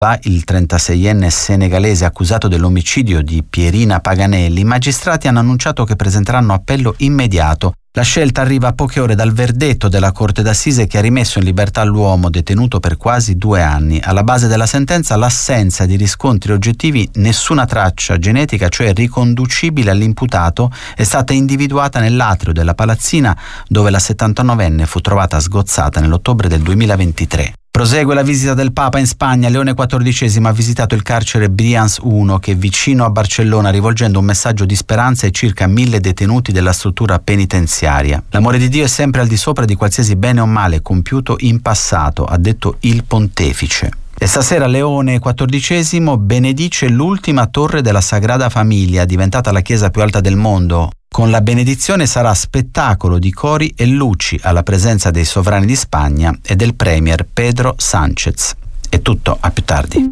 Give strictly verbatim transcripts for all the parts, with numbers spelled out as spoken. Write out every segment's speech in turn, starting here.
il trentaseienne senegalese accusato dell'omicidio di Pierina Paganelli, i magistrati hanno annunciato che presenteranno appello immediato. La scelta arriva a poche ore dal verdetto della Corte d'Assise che ha rimesso in libertà l'uomo detenuto per quasi due anni. Alla base della sentenza l'assenza di riscontri oggettivi, nessuna traccia genetica, cioè riconducibile all'imputato, è stata individuata nell'atrio della palazzina dove la settantanovenne fu trovata sgozzata nell'ottobre del duemilaventitré. Prosegue la visita del Papa in Spagna. Leone quattordicesimo ha visitato il carcere Brians uno, che è vicino a Barcellona, rivolgendo un messaggio di speranza ai circa mille detenuti della struttura penitenziaria. L'amore di Dio è sempre al di sopra di qualsiasi bene o male compiuto in passato, ha detto il pontefice. E stasera Leone quattordicesimo benedice l'ultima torre della Sagrada Famiglia, diventata la chiesa più alta del mondo. Con la benedizione sarà spettacolo di cori e luci alla presenza dei sovrani di Spagna e del premier Pedro Sánchez. È tutto, a più tardi.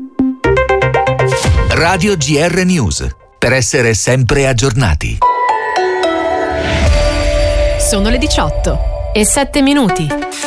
Radio G R News, per essere sempre aggiornati. Sono le diciotto e sette minuti.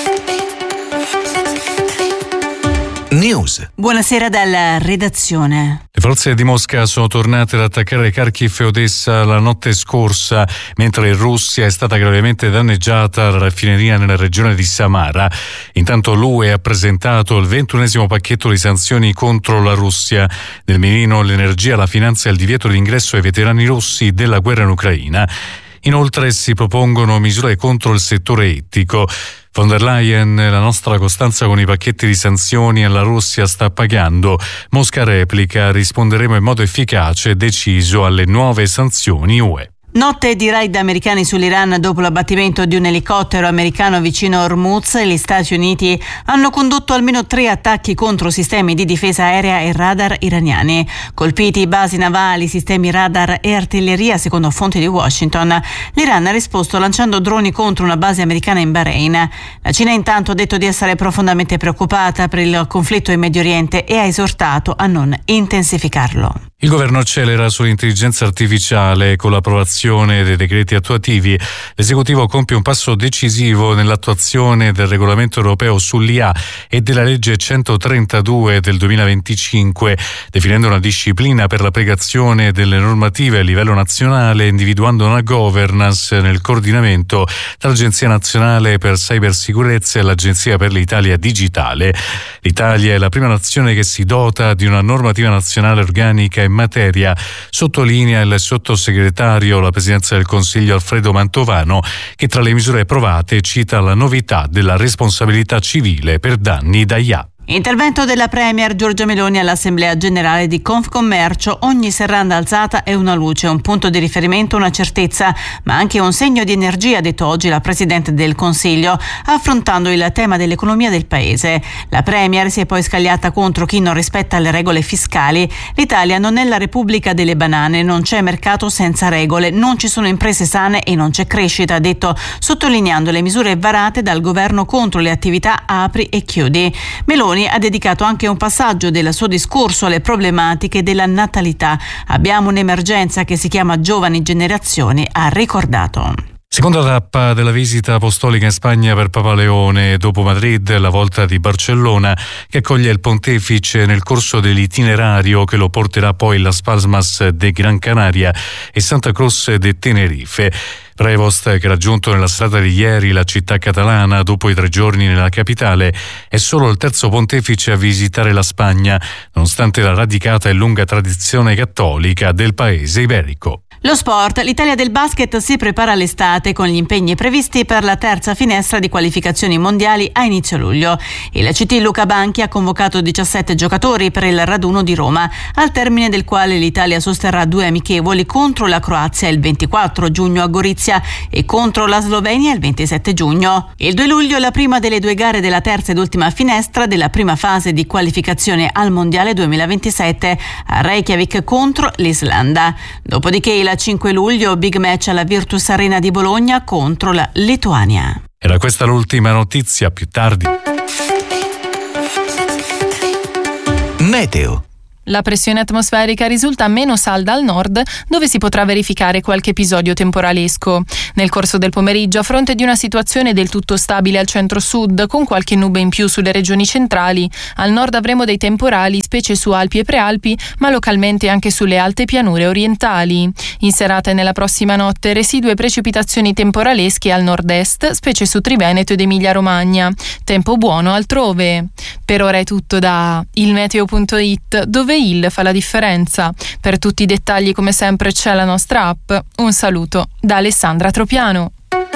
News. Buonasera dalla redazione. Le forze di Mosca sono tornate ad attaccare Kharkiv e Odessa la notte scorsa, mentre in Russia è stata gravemente danneggiata la raffineria nella regione di Samara. Intanto l'U E ha presentato il ventunesimo pacchetto di sanzioni contro la Russia. Nel mirino l'energia, la finanza e il divieto di ingresso ai veterani russi della guerra in Ucraina. Inoltre si propongono misure contro il settore ittico. Von der Leyen, la nostra costanza con i pacchetti di sanzioni alla Russia sta pagando. Mosca replica, risponderemo in modo efficace e deciso alle nuove sanzioni U E. Notte di raid americani sull'Iran dopo l'abbattimento di un elicottero americano vicino a Hormuz. Gli Stati Uniti hanno condotto almeno tre attacchi contro sistemi di difesa aerea e radar iraniani. Colpiti basi navali, sistemi radar e artiglieria, secondo fonti di Washington. L'Iran ha risposto lanciando droni contro una base americana in Bahrain. La Cina intanto ha detto di essere profondamente preoccupata per il conflitto in Medio Oriente e ha esortato a non intensificarlo. Il governo accelera sull'intelligenza artificiale con l'approvazione dei decreti attuativi. L'esecutivo compie un passo decisivo nell'attuazione del regolamento europeo sull'I A e della legge centotrentadue del duemilaventicinque, definendo una disciplina per l'applicazione delle normative a livello nazionale, individuando una governance nel coordinamento tra l'Agenzia Nazionale per Cybersicurezza e l'Agenzia per l'Italia Digitale. L'Italia è la prima nazione che si dota di una normativa nazionale organica in materia, sottolinea il sottosegretario alla Presidenza del Consiglio Alfredo Mantovano, che tra le misure approvate cita la novità della responsabilità civile per danni da I A. Intervento della Premier Giorgia Meloni all'Assemblea Generale di Confcommercio. Ogni serranda alzata è una luce, un punto di riferimento, una certezza, ma anche un segno di energia, ha detto oggi la Presidente del Consiglio, affrontando il tema dell'economia del Paese. La Premier si è poi scagliata contro chi non rispetta le regole fiscali. L'Italia non è la Repubblica delle banane, non c'è mercato senza regole, non ci sono imprese sane e non c'è crescita, ha detto, sottolineando le misure varate dal governo contro le attività apri e chiudi. Meloni ha dedicato anche un passaggio del suo discorso alle problematiche della natalità. Abbiamo un'emergenza che si chiama giovani generazioni, ha ricordato. Seconda tappa della visita apostolica in Spagna per Papa Leone, dopo Madrid, la volta di Barcellona, che accoglie il pontefice nel corso dell'itinerario che lo porterà poi Las Palmas de Gran Canaria e Santa Cruz de Tenerife. Prevost, che ha raggiunto nella serata di ieri la città catalana dopo i tre giorni nella capitale, è solo il terzo pontefice a visitare la Spagna, nonostante la radicata e lunga tradizione cattolica del paese iberico. Lo sport. L'Italia del basket si prepara all'estate con gli impegni previsti per la terza finestra di qualificazioni mondiali a inizio luglio. Il C T Luca Banchi ha convocato diciassette giocatori per il raduno di Roma, al termine del quale l'Italia sosterrà due amichevoli contro la Croazia il ventiquattro giugno a Gorizia e contro la Slovenia il ventisette giugno. Il due luglio la prima delle due gare della terza ed ultima finestra della prima fase di qualificazione al Mondiale duemilaventisette a Reykjavik contro l'Islanda. Dopodiché il cinque luglio big match alla Virtus Arena di Bologna contro la Lituania. Era questa l'ultima notizia, più tardi. Meteo. La pressione atmosferica risulta meno salda al nord, dove si potrà verificare qualche episodio temporalesco. Nel corso del pomeriggio, a fronte di una situazione del tutto stabile al centro-sud, con qualche nube in più sulle regioni centrali, al nord avremo dei temporali, specie su Alpi e Prealpi, ma localmente anche sulle alte pianure orientali. In serata e nella prossima notte, residue precipitazioni temporalesche al nord-est, specie su Triveneto ed Emilia-Romagna. Tempo buono altrove. Per ora è tutto da il meteo punto it, dove il fa la differenza. Per tutti i dettagli, come sempre, c'è la nostra app. Un saluto da Alessandra Tropiano.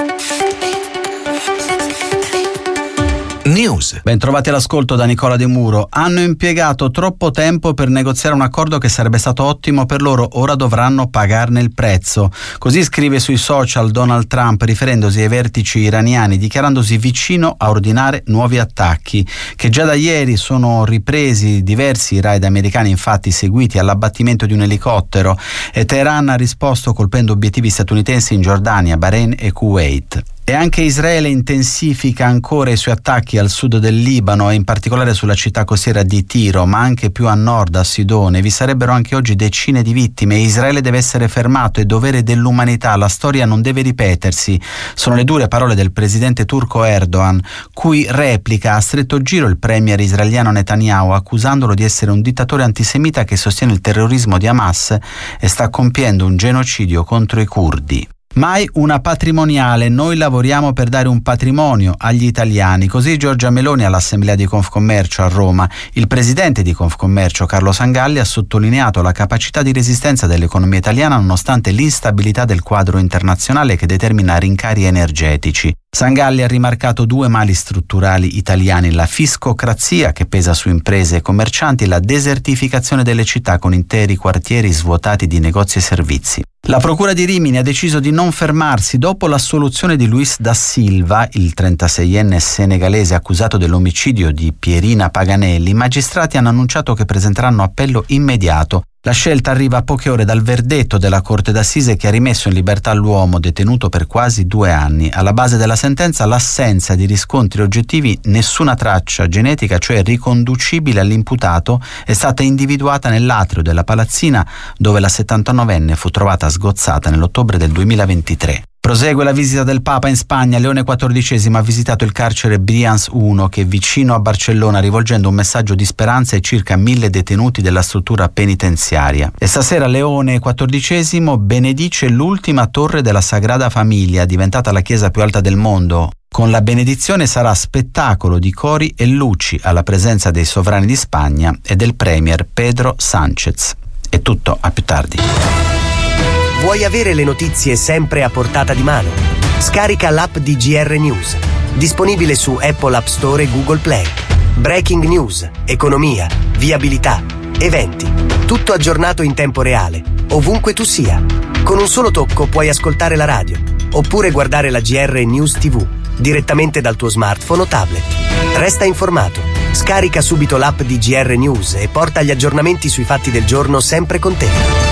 News. Ben trovati all'ascolto da Nicola De Muro. Hanno impiegato troppo tempo per negoziare un accordo che sarebbe stato ottimo per loro, ora dovranno pagarne il prezzo. Così scrive sui social Donald Trump, riferendosi ai vertici iraniani, dichiarandosi vicino a ordinare nuovi attacchi, che già da ieri sono ripresi diversi raid americani, infatti seguiti all'abbattimento di un elicottero, e Teheran ha risposto colpendo obiettivi statunitensi in Giordania, Bahrain e Kuwait. E anche Israele intensifica ancora i suoi attacchi al sud del Libano e in particolare sulla città costiera di Tiro, ma anche più a nord, a Sidone. Vi sarebbero anche oggi decine di vittime. Israele deve essere fermato, è dovere dell'umanità, la storia non deve ripetersi. Sono le dure parole del presidente turco Erdogan, cui replica a stretto giro il premier israeliano Netanyahu, accusandolo di essere un dittatore antisemita che sostiene il terrorismo di Hamas e sta compiendo un genocidio contro i curdi. Mai una patrimoniale, noi lavoriamo per dare un patrimonio agli italiani. Così Giorgia Meloni all'assemblea di Confcommercio a Roma. Il presidente di Confcommercio, Carlo Sangalli, ha sottolineato la capacità di resistenza dell'economia italiana nonostante l'instabilità del quadro internazionale che determina rincari energetici. Sangalli ha rimarcato due mali strutturali italiani: la fiscocrazia che pesa su imprese e commercianti e la desertificazione delle città con interi quartieri svuotati di negozi e servizi. La Procura di Rimini ha deciso di non fermarsi dopo l'assoluzione di Luis da Silva, il trentaseienne senegalese accusato dell'omicidio di Pierina Paganelli. I magistrati hanno annunciato che presenteranno appello immediato. La scelta arriva a poche ore dal verdetto della Corte d'Assise che ha rimesso in libertà l'uomo detenuto per quasi due anni. Alla base della sentenza l'assenza di riscontri oggettivi, nessuna traccia genetica, cioè riconducibile all'imputato, è stata individuata nell'atrio della palazzina dove la settantanovenne fu trovata sgozzata nell'ottobre del duemilaventitré. Prosegue la visita del Papa in Spagna. Leone quattordicesimo ha visitato il carcere Brians uno, che è vicino a Barcellona, rivolgendo un messaggio di speranza ai circa mille detenuti della struttura penitenziaria. E stasera Leone quattordicesimo benedice l'ultima torre della Sagrada Famiglia, diventata la chiesa più alta del mondo. Con la benedizione sarà spettacolo di cori e luci alla presenza dei sovrani di Spagna e del premier Pedro Sánchez. È tutto, a più tardi. Vuoi avere le notizie sempre a portata di mano? Scarica l'app di G R News, disponibile su Apple App Store e Google Play. Breaking news, economia, viabilità, eventi, tutto aggiornato in tempo reale, ovunque tu sia. Con un solo tocco puoi ascoltare la radio, oppure guardare la G R News tivù, direttamente dal tuo smartphone o tablet. Resta informato, scarica subito l'app di G R News e porta gli aggiornamenti sui fatti del giorno sempre con te.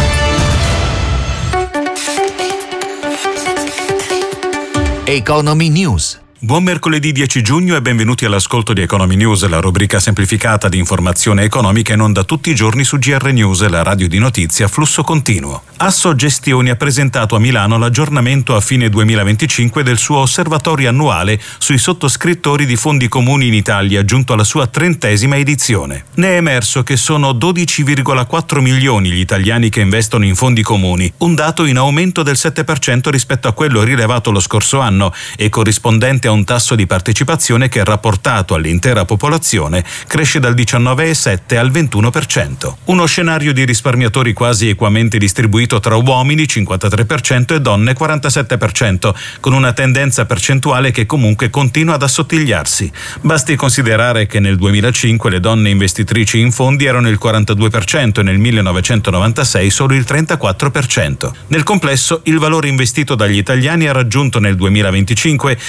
Economy News. Buon mercoledì dieci giugno e benvenuti all'ascolto di Economy News, la rubrica semplificata di informazione economica in onda tutti i giorni su G R News, la radio di notizie a flusso continuo. Asso Gestioni ha presentato a Milano l'aggiornamento a fine duemilaventicinque del suo osservatorio annuale sui sottoscrittori di fondi comuni in Italia, giunto alla sua trentesima edizione. Ne è emerso che sono dodici virgola quattro milioni gli italiani che investono in fondi comuni, un dato in aumento del sette per cento rispetto a quello rilevato lo scorso anno e corrispondente a un tasso di partecipazione che, rapportato all'intera popolazione, cresce dal diciannove virgola sette al ventuno per cento. Uno scenario di risparmiatori quasi equamente distribuito tra uomini cinquantatré per cento e donne quarantasette per cento, con una tendenza percentuale che comunque continua ad assottigliarsi. Basti considerare che nel duemilacinque le donne investitrici in fondi erano il quarantadue per cento e nel millenovecentonovantasei solo il trentaquattro per cento. Nel complesso il valore investito dagli italiani ha raggiunto nel duemilaventicinque i seicento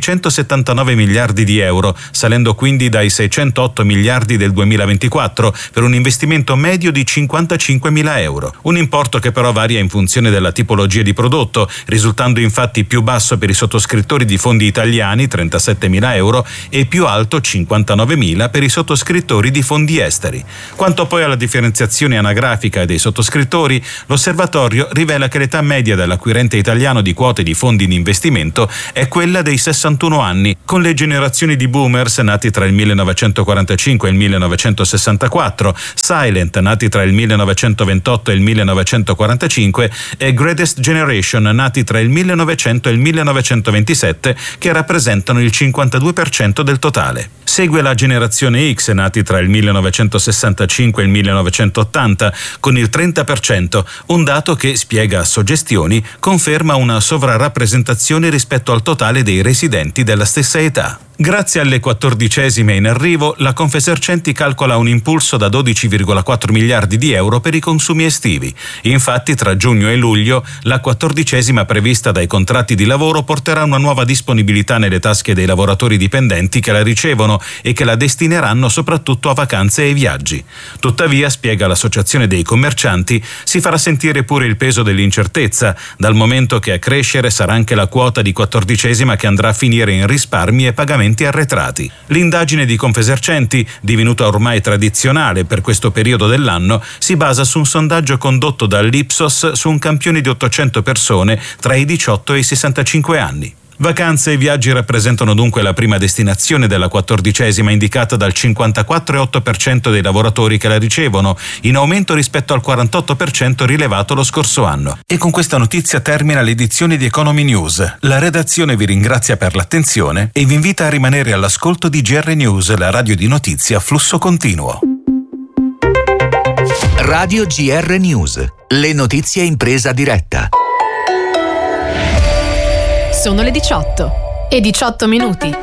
seicentosettantanove miliardi di euro, salendo quindi dai seicentotto miliardi del duemilaventiquattro per un investimento medio di cinquantacinquemila euro. Un importo che però varia in funzione della tipologia di prodotto, risultando infatti più basso per i sottoscrittori di fondi italiani, trentasettemila euro, e più alto, cinquantanovemila, per i sottoscrittori di fondi esteri. Quanto poi alla differenziazione anagrafica dei sottoscrittori, l'osservatorio rivela che l'età media dell'acquirente italiano di quote di fondi di investimento è quella dei sessantuno anni, con le generazioni di boomers nati tra il millenovecentoquarantacinque e il millenovecentosessantaquattro, silent nati tra il millenovecentoventotto e il millenovecentoquarantacinque e greatest generation nati tra il millenovecento e il millenovecentoventisette, che rappresentano il cinquantadue per cento del totale. Segue la generazione X nati tra il millenovecentosessantacinque e il millenovecentottanta con il trenta per cento, un dato che, spiega Soggestioni, conferma una sovrarappresentazione rispetto al totale dei residenti della stessa età. Grazie alle quattordicesime in arrivo, la Confesercenti calcola un impulso da dodici virgola quattro miliardi di euro per i consumi estivi. Infatti, tra giugno e luglio, la quattordicesima prevista dai contratti di lavoro porterà una nuova disponibilità nelle tasche dei lavoratori dipendenti che la ricevono e che la destineranno soprattutto a vacanze e viaggi. Tuttavia, spiega l'Associazione dei Commercianti, si farà sentire pure il peso dell'incertezza, dal momento che a crescere sarà anche la quota di quattordicesima che andrà a finire in risparmi e pagamenti arretrati. L'indagine di Confesercenti, divenuta ormai tradizionale per questo periodo dell'anno, si basa su un sondaggio condotto dall'Ipsos su un campione di ottocento persone tra i diciotto e i sessantacinque anni. Vacanze e viaggi rappresentano dunque la prima destinazione della quattordicesima, indicata dal cinquantaquattro virgola otto per cento dei lavoratori che la ricevono, in aumento rispetto al quarantotto per cento rilevato lo scorso anno. E con questa notizia termina l'edizione di Economy News. La redazione vi ringrazia per l'attenzione e vi invita a rimanere all'ascolto di G R News, la radio di notizie a flusso continuo. Radio G R News, le notizie in presa diretta. Sono le diciotto e diciotto minuti.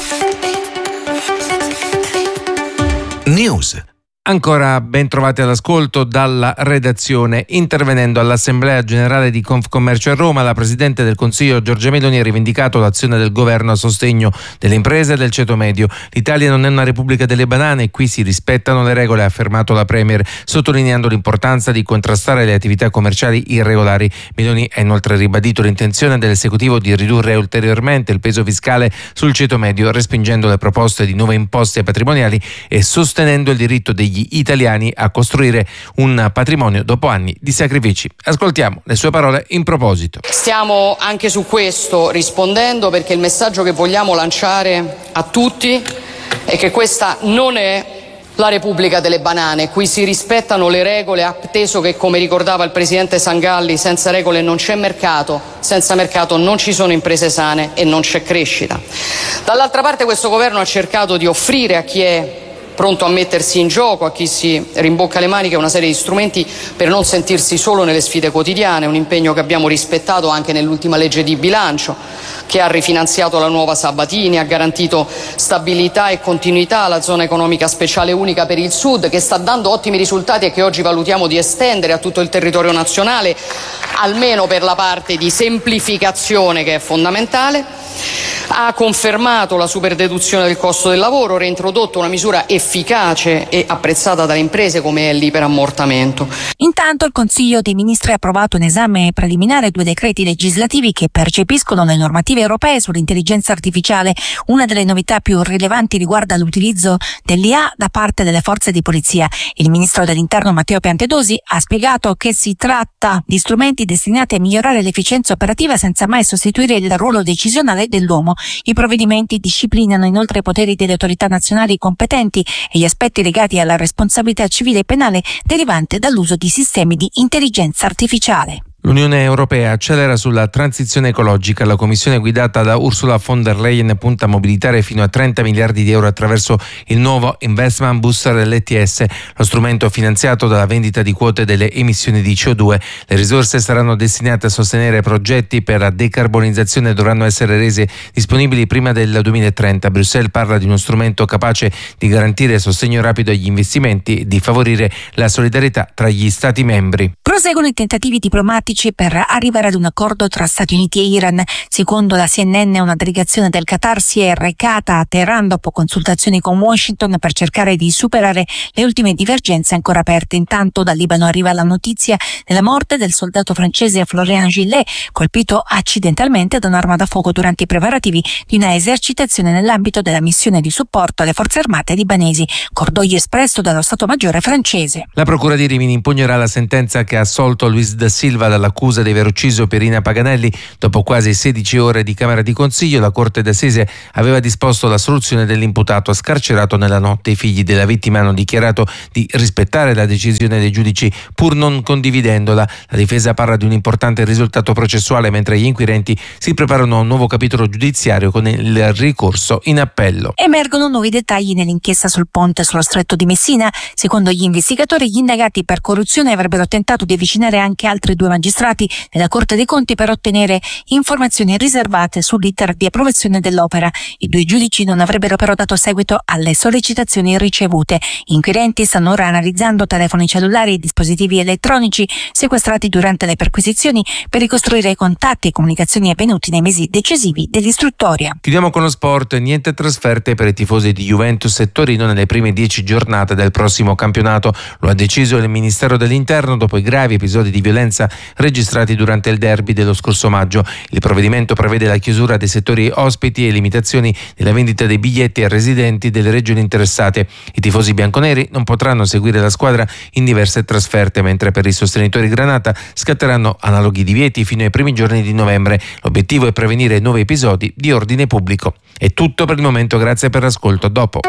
News. Ancora ben trovati all'ascolto dalla redazione. Intervenendo all'Assemblea Generale di Confcommercio a Roma, la Presidente del Consiglio Giorgia Meloni ha rivendicato l'azione del governo a sostegno delle imprese e del ceto medio. L'Italia non è una repubblica delle banane, qui si rispettano le regole, ha affermato la Premier, sottolineando l'importanza di contrastare le attività commerciali irregolari. Meloni ha inoltre ribadito l'intenzione dell'esecutivo di ridurre ulteriormente il peso fiscale sul ceto medio, respingendo le proposte di nuove imposte patrimoniali e sostenendo il diritto degli italiani a costruire un patrimonio dopo anni di sacrifici. Ascoltiamo le sue parole in proposito. Stiamo anche su questo rispondendo, perché il messaggio che vogliamo lanciare a tutti è che questa non è la Repubblica delle banane. Qui si rispettano le regole, atteso che, come ricordava il Presidente Sangalli, senza regole non c'è mercato, senza mercato non ci sono imprese sane e non c'è crescita. Dall'altra parte, questo governo ha cercato di offrire a chi è pronto a mettersi in gioco, a chi si rimbocca le maniche, una serie di strumenti per non sentirsi solo nelle sfide quotidiane, un impegno che abbiamo rispettato anche nell'ultima legge di bilancio, che ha rifinanziato la nuova Sabatini, ha garantito stabilità e continuità alla zona economica speciale unica per il Sud, che sta dando ottimi risultati e che oggi valutiamo di estendere a tutto il territorio nazionale, almeno per la parte di semplificazione che è fondamentale. Ha confermato la superdeduzione del costo del lavoro, reintrodotto una misura efficace e apprezzata dalle imprese come è l'iperammortamento. Intanto il Consiglio dei Ministri ha approvato in esame preliminare due decreti legislativi che percepiscono le normative europee sull'intelligenza artificiale. Una delle novità più rilevanti riguarda l'utilizzo dell'I A da parte delle forze di polizia. Il Ministro dell'Interno Matteo Piantedosi ha spiegato che si tratta di strumenti destinati a migliorare l'efficienza operativa senza mai sostituire il ruolo decisionale dell'uomo. I provvedimenti disciplinano inoltre i poteri delle autorità nazionali competenti e gli aspetti legati alla responsabilità civile e penale derivante dall'uso di sistemi di intelligenza artificiale. L'Unione Europea accelera sulla transizione ecologica. La Commissione guidata da Ursula von der Leyen punta a mobilitare fino a trenta miliardi di euro attraverso il nuovo Investment Booster dell'E T S, lo strumento finanziato dalla vendita di quote delle emissioni di C O due. Le risorse saranno destinate a sostenere progetti per la decarbonizzazione e dovranno essere rese disponibili prima del duemilatrenta. Bruxelles parla di uno strumento capace di garantire sostegno rapido agli investimenti e di favorire la solidarietà tra gli Stati membri. Proseguono i tentativi diplomatici per arrivare ad un accordo tra Stati Uniti e Iran. Secondo la C N N, una delegazione del Qatar si è recata a Teheran dopo consultazioni con Washington per cercare di superare le ultime divergenze ancora aperte. Intanto dal Libano arriva la notizia della morte del soldato francese Florian Gillet, colpito accidentalmente da un'arma da fuoco durante i preparativi di una esercitazione nell'ambito della missione di supporto alle forze armate libanesi. Cordoglio espresso dallo Stato Maggiore francese. La Procura di Rimini impugnerà la sentenza che ha assolto Luis da Silva dall'accusa di aver ucciso Pierina Paganelli. Dopo quasi sedici ore di Camera di Consiglio, la Corte d'Assise aveva disposto l'assoluzione dell'imputato scarcerato nella notte. I figli della vittima hanno dichiarato di rispettare la decisione dei giudici pur non condividendola. La difesa parla di un importante risultato processuale, mentre gli inquirenti si preparano a un nuovo capitolo giudiziario con il ricorso in appello. Emergono nuovi dettagli nell'inchiesta sul ponte sullo Stretto di Messina. Secondo gli investigatori, gli indagati per corruzione avrebbero tentato di avvicinare anche altri due magistrati nella Corte dei Conti per ottenere informazioni riservate sull'iter di approvazione dell'opera. I due giudici non avrebbero però dato seguito alle sollecitazioni ricevute. Gli inquirenti stanno ora analizzando telefoni cellulari e dispositivi elettronici sequestrati durante le perquisizioni per ricostruire i contatti e comunicazioni avvenuti nei mesi decisivi dell'istruttoria. Chiudiamo con lo sport. Niente trasferte per i tifosi di Juventus e Torino nelle prime dieci giornate del prossimo campionato. Lo ha deciso il Ministero dell'Interno dopo i gravi episodi di violenza registrati durante il derby dello scorso maggio. Il provvedimento prevede la chiusura dei settori ospiti e limitazioni nella vendita dei biglietti ai residenti delle regioni interessate. I tifosi bianconeri non potranno seguire la squadra in diverse trasferte, mentre per i sostenitori granata scatteranno analoghi divieti fino ai primi giorni di novembre. L'obiettivo è prevenire nuovi episodi di ordine pubblico. È tutto per il momento, grazie per l'ascolto. Dopo.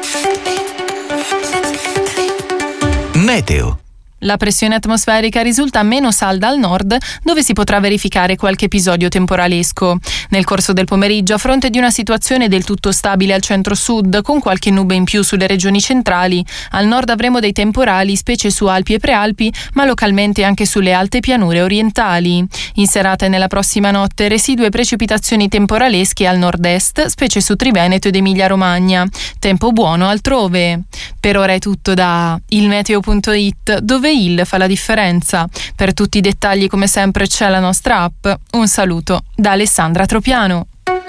Meteo. La pressione atmosferica risulta meno salda al nord, dove si potrà verificare qualche episodio temporalesco. Nel corso del pomeriggio, a fronte di una situazione del tutto stabile al centro-sud, con qualche nube in più sulle regioni centrali, al nord avremo dei temporali, specie su Alpi e Prealpi, ma localmente anche sulle alte pianure orientali. In serata e nella prossima notte, residue precipitazioni temporalesche al nord-est, specie su Triveneto ed Emilia-Romagna. Tempo buono altrove. Per ora è tutto da ilmeteo punto it, dove il fa la differenza. Per tutti i dettagli, come sempre, c'è la nostra app. Un saluto da Alessandra Tropiano.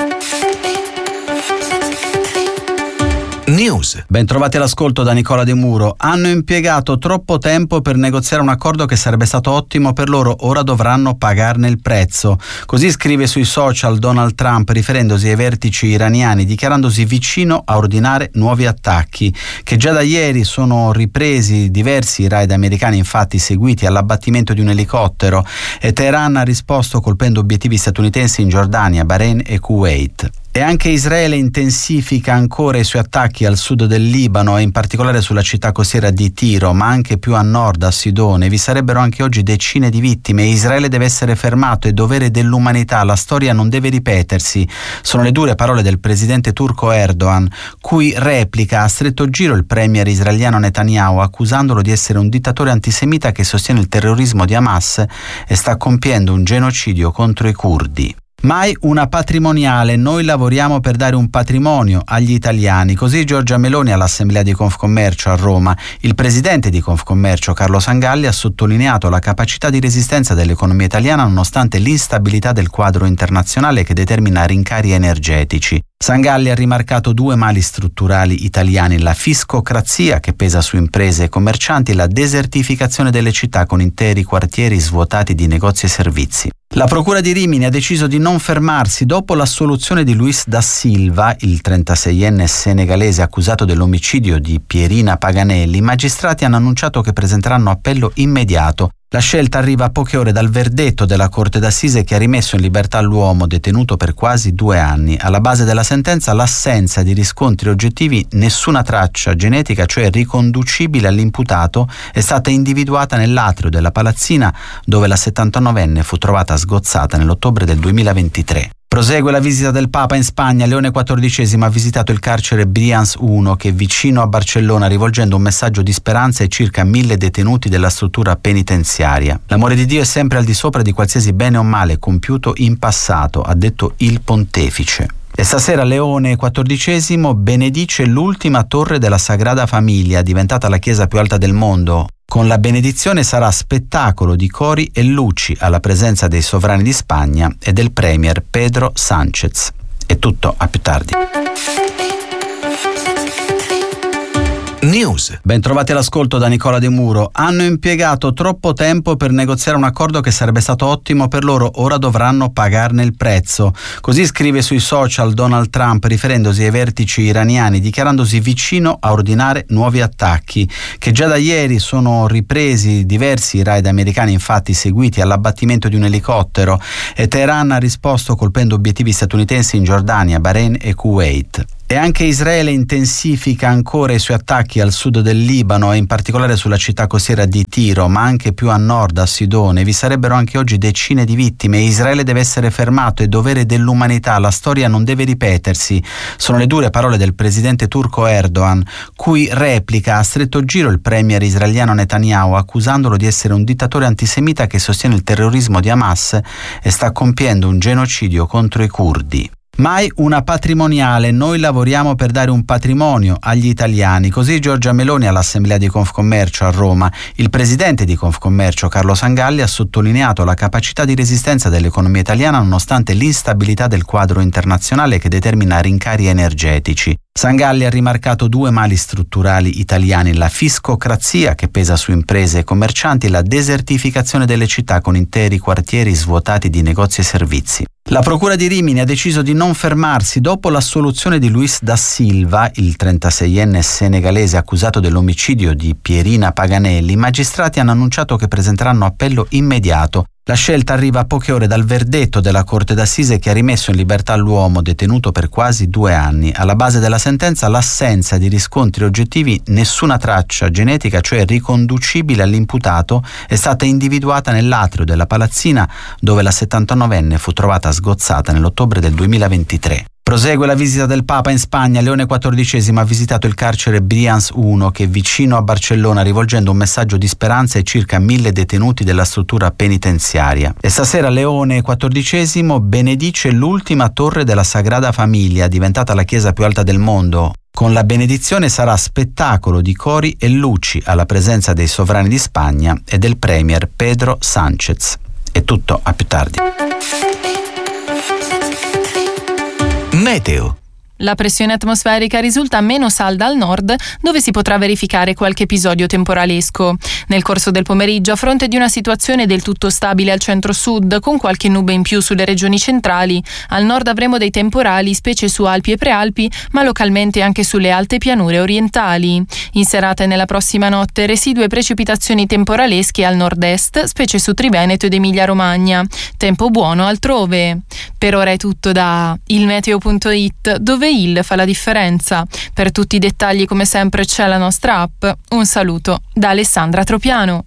News. Ben trovati all'ascolto da Nicola De Muro. Hanno impiegato troppo tempo per negoziare un accordo che sarebbe stato ottimo per loro, ora dovranno pagarne il prezzo. Così scrive sui social Donald Trump, riferendosi ai vertici iraniani, dichiarandosi vicino a ordinare nuovi attacchi, che già da ieri sono ripresi diversi raid americani, infatti seguiti all'abbattimento di un elicottero, e Teheran ha risposto colpendo obiettivi statunitensi in Giordania, Bahrain e Kuwait. E anche Israele intensifica ancora i suoi attacchi al sud del Libano e in particolare sulla città costiera di Tiro, ma anche più a nord, a Sidone. Vi sarebbero anche oggi decine di vittime. Israele deve essere fermato, è dovere dell'umanità, la storia non deve ripetersi. Sono le dure parole del presidente turco Erdogan, cui replica a stretto giro il premier israeliano Netanyahu, accusandolo di essere un dittatore antisemita che sostiene il terrorismo di Hamas e sta compiendo un genocidio contro i curdi. Mai una patrimoniale, noi lavoriamo per dare un patrimonio agli italiani. Così Giorgia Meloni all'assemblea di Confcommercio a Roma. Il presidente di Confcommercio Carlo Sangalli ha sottolineato la capacità di resistenza dell'economia italiana nonostante l'instabilità del quadro internazionale che determina rincari energetici. Sangalli ha rimarcato due mali strutturali italiani: la fiscocrazia che pesa su imprese e commercianti e la desertificazione delle città con interi quartieri svuotati di negozi e servizi. La Procura di Rimini ha deciso di non fermarsi dopo l'assoluzione di Luis da Silva, il trentaseienne senegalese accusato dell'omicidio di Pierina Paganelli. I magistrati hanno annunciato che presenteranno appello immediato. La scelta arriva a poche ore dal verdetto della Corte d'Assise che ha rimesso in libertà l'uomo detenuto per quasi due anni. Alla base della sentenza l'assenza di riscontri oggettivi, nessuna traccia genetica, cioè riconducibile all'imputato, è stata individuata nell'atrio della palazzina dove la settantanovenne fu trovata sgozzata nell'ottobre del duemilaventitré. Prosegue la visita del Papa in Spagna. Leone quattordicesimo ha visitato il carcere Brians uno, che è vicino a Barcellona, rivolgendo un messaggio di speranza ai circa mille detenuti della struttura penitenziaria. L'amore di Dio è sempre al di sopra di qualsiasi bene o male compiuto in passato, ha detto il pontefice. E stasera Leone quattordicesimo benedice l'ultima torre della Sagrada Famiglia, diventata la chiesa più alta del mondo. Con la benedizione sarà spettacolo di cori e luci alla presenza dei sovrani di Spagna e del premier Pedro Sánchez. È tutto, a più tardi. News. Ben trovati all'ascolto da Nicola De Muro. Hanno impiegato troppo tempo per negoziare un accordo che sarebbe stato ottimo per loro, ora dovranno pagarne il prezzo. Così scrive sui social Donald Trump, riferendosi ai vertici iraniani, dichiarandosi vicino a ordinare nuovi attacchi, che già da ieri sono ripresi diversi raid americani, infatti seguiti all'abbattimento di un elicottero, e Teheran ha risposto colpendo obiettivi statunitensi in Giordania, Bahrain e Kuwait. E anche Israele intensifica ancora i suoi attacchi al sud del Libano e in particolare sulla città costiera di Tiro, ma anche più a nord, a Sidone. Vi sarebbero anche oggi decine di vittime. Israele deve essere fermato, è dovere dell'umanità, la storia non deve ripetersi. Sono le dure parole del presidente turco Erdogan, cui replica a stretto giro il premier israeliano Netanyahu, accusandolo di essere un dittatore antisemita che sostiene il terrorismo di Hamas e sta compiendo un genocidio contro i curdi. Mai una patrimoniale, noi lavoriamo per dare un patrimonio agli italiani. Così Giorgia Meloni all'Assemblea di Confcommercio a Roma. Il presidente di Confcommercio Carlo Sangalli ha sottolineato la capacità di resistenza dell'economia italiana nonostante l'instabilità del quadro internazionale che determina rincari energetici. Sangalli ha rimarcato due mali strutturali italiani: la fiscocrazia che pesa su imprese e commercianti e la desertificazione delle città con interi quartieri svuotati di negozi e servizi. La Procura di Rimini ha deciso di non fermarsi dopo l'assoluzione di Luis da Silva, il trentaseienne senegalese accusato dell'omicidio di Pierina Paganelli. I magistrati hanno annunciato che presenteranno appello immediato. La scelta arriva a poche ore dal verdetto della Corte d'Assise che ha rimesso in libertà l'uomo detenuto per quasi due anni. Alla base della sentenza l'assenza di riscontri oggettivi, nessuna traccia genetica, cioè riconducibile all'imputato, è stata individuata nell'atrio della palazzina dove la settantanovenne fu trovata sgozzata nell'ottobre del duemilaventitré. Prosegue la visita del Papa in Spagna. Leone quattordicesimo ha visitato il carcere Brians uno, che è vicino a Barcellona, rivolgendo un messaggio di speranza ai circa mille detenuti della struttura penitenziaria. E stasera Leone quattordicesimo benedice l'ultima torre della Sagrada Famiglia, diventata la chiesa più alta del mondo. Con la benedizione sarà spettacolo di cori e luci alla presenza dei sovrani di Spagna e del premier Pedro Sánchez. È tutto, a più tardi. Meteo. La pressione atmosferica risulta meno salda al nord, dove si potrà verificare qualche episodio temporalesco. Nel corso del pomeriggio, a fronte di una situazione del tutto stabile al centro-sud, con qualche nube in più sulle regioni centrali, al nord avremo dei temporali, specie su Alpi e Prealpi, ma localmente anche sulle alte pianure orientali. In serata e nella prossima notte, residue precipitazioni temporalesche al nord-est, specie su Triveneto ed Emilia-Romagna. Tempo buono altrove. Per ora è tutto da il meteo punto it, dove il fa la differenza. Per tutti i dettagli, come sempre, c'è la nostra app. Un saluto da Alessandra Tropiano.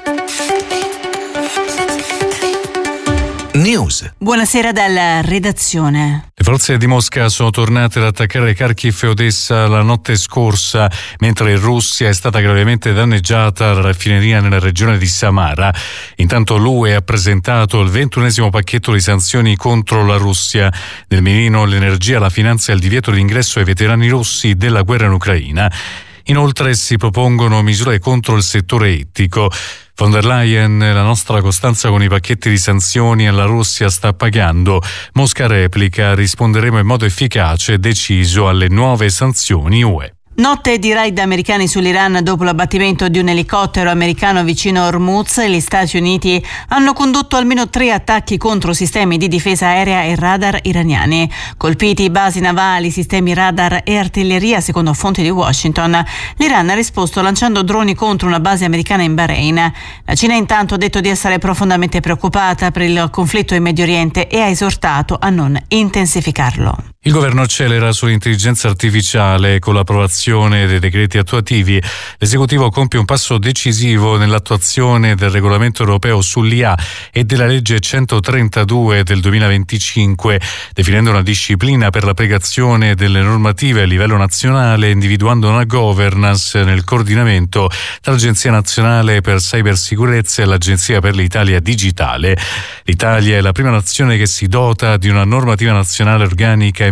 News. Buonasera dalla redazione. Le forze di Mosca sono tornate ad attaccare Kharkiv e Odessa la notte scorsa, mentre in Russia è stata gravemente danneggiata la raffineria nella regione di Samara. Intanto l'U E ha presentato il ventunesimo pacchetto di sanzioni contro la Russia. Nel mirino l'energia, la finanza e il divieto di ingresso ai veterani russi della guerra in Ucraina. Inoltre si propongono misure contro il settore ittico. Von der Leyen, la nostra costanza con i pacchetti di sanzioni alla Russia sta pagando. Mosca replica, risponderemo in modo efficace e deciso alle nuove sanzioni U E. Notte di raid americani sull'Iran dopo l'abbattimento di un elicottero americano vicino a Hormuz. Gli Stati Uniti hanno condotto almeno tre attacchi contro sistemi di difesa aerea e radar iraniani. Colpiti basi navali, sistemi radar e artiglieria, secondo fonti di Washington. L'Iran ha risposto lanciando droni contro una base americana in Bahrain. La Cina intanto ha detto di essere profondamente preoccupata per il conflitto in Medio Oriente e ha esortato a non intensificarlo. Il governo accelera sull'intelligenza artificiale con l'approvazione dei decreti attuativi. L'esecutivo compie un passo decisivo nell'attuazione del regolamento europeo sull'I A e della legge centotrentadue del duemilaventicinque, definendo una disciplina per l'applicazione delle normative a livello nazionale, individuando una governance nel coordinamento tra l'Agenzia Nazionale per Cybersicurezza e l'Agenzia per l'Italia Digitale. L'Italia è la prima nazione che si dota di una normativa nazionale organica in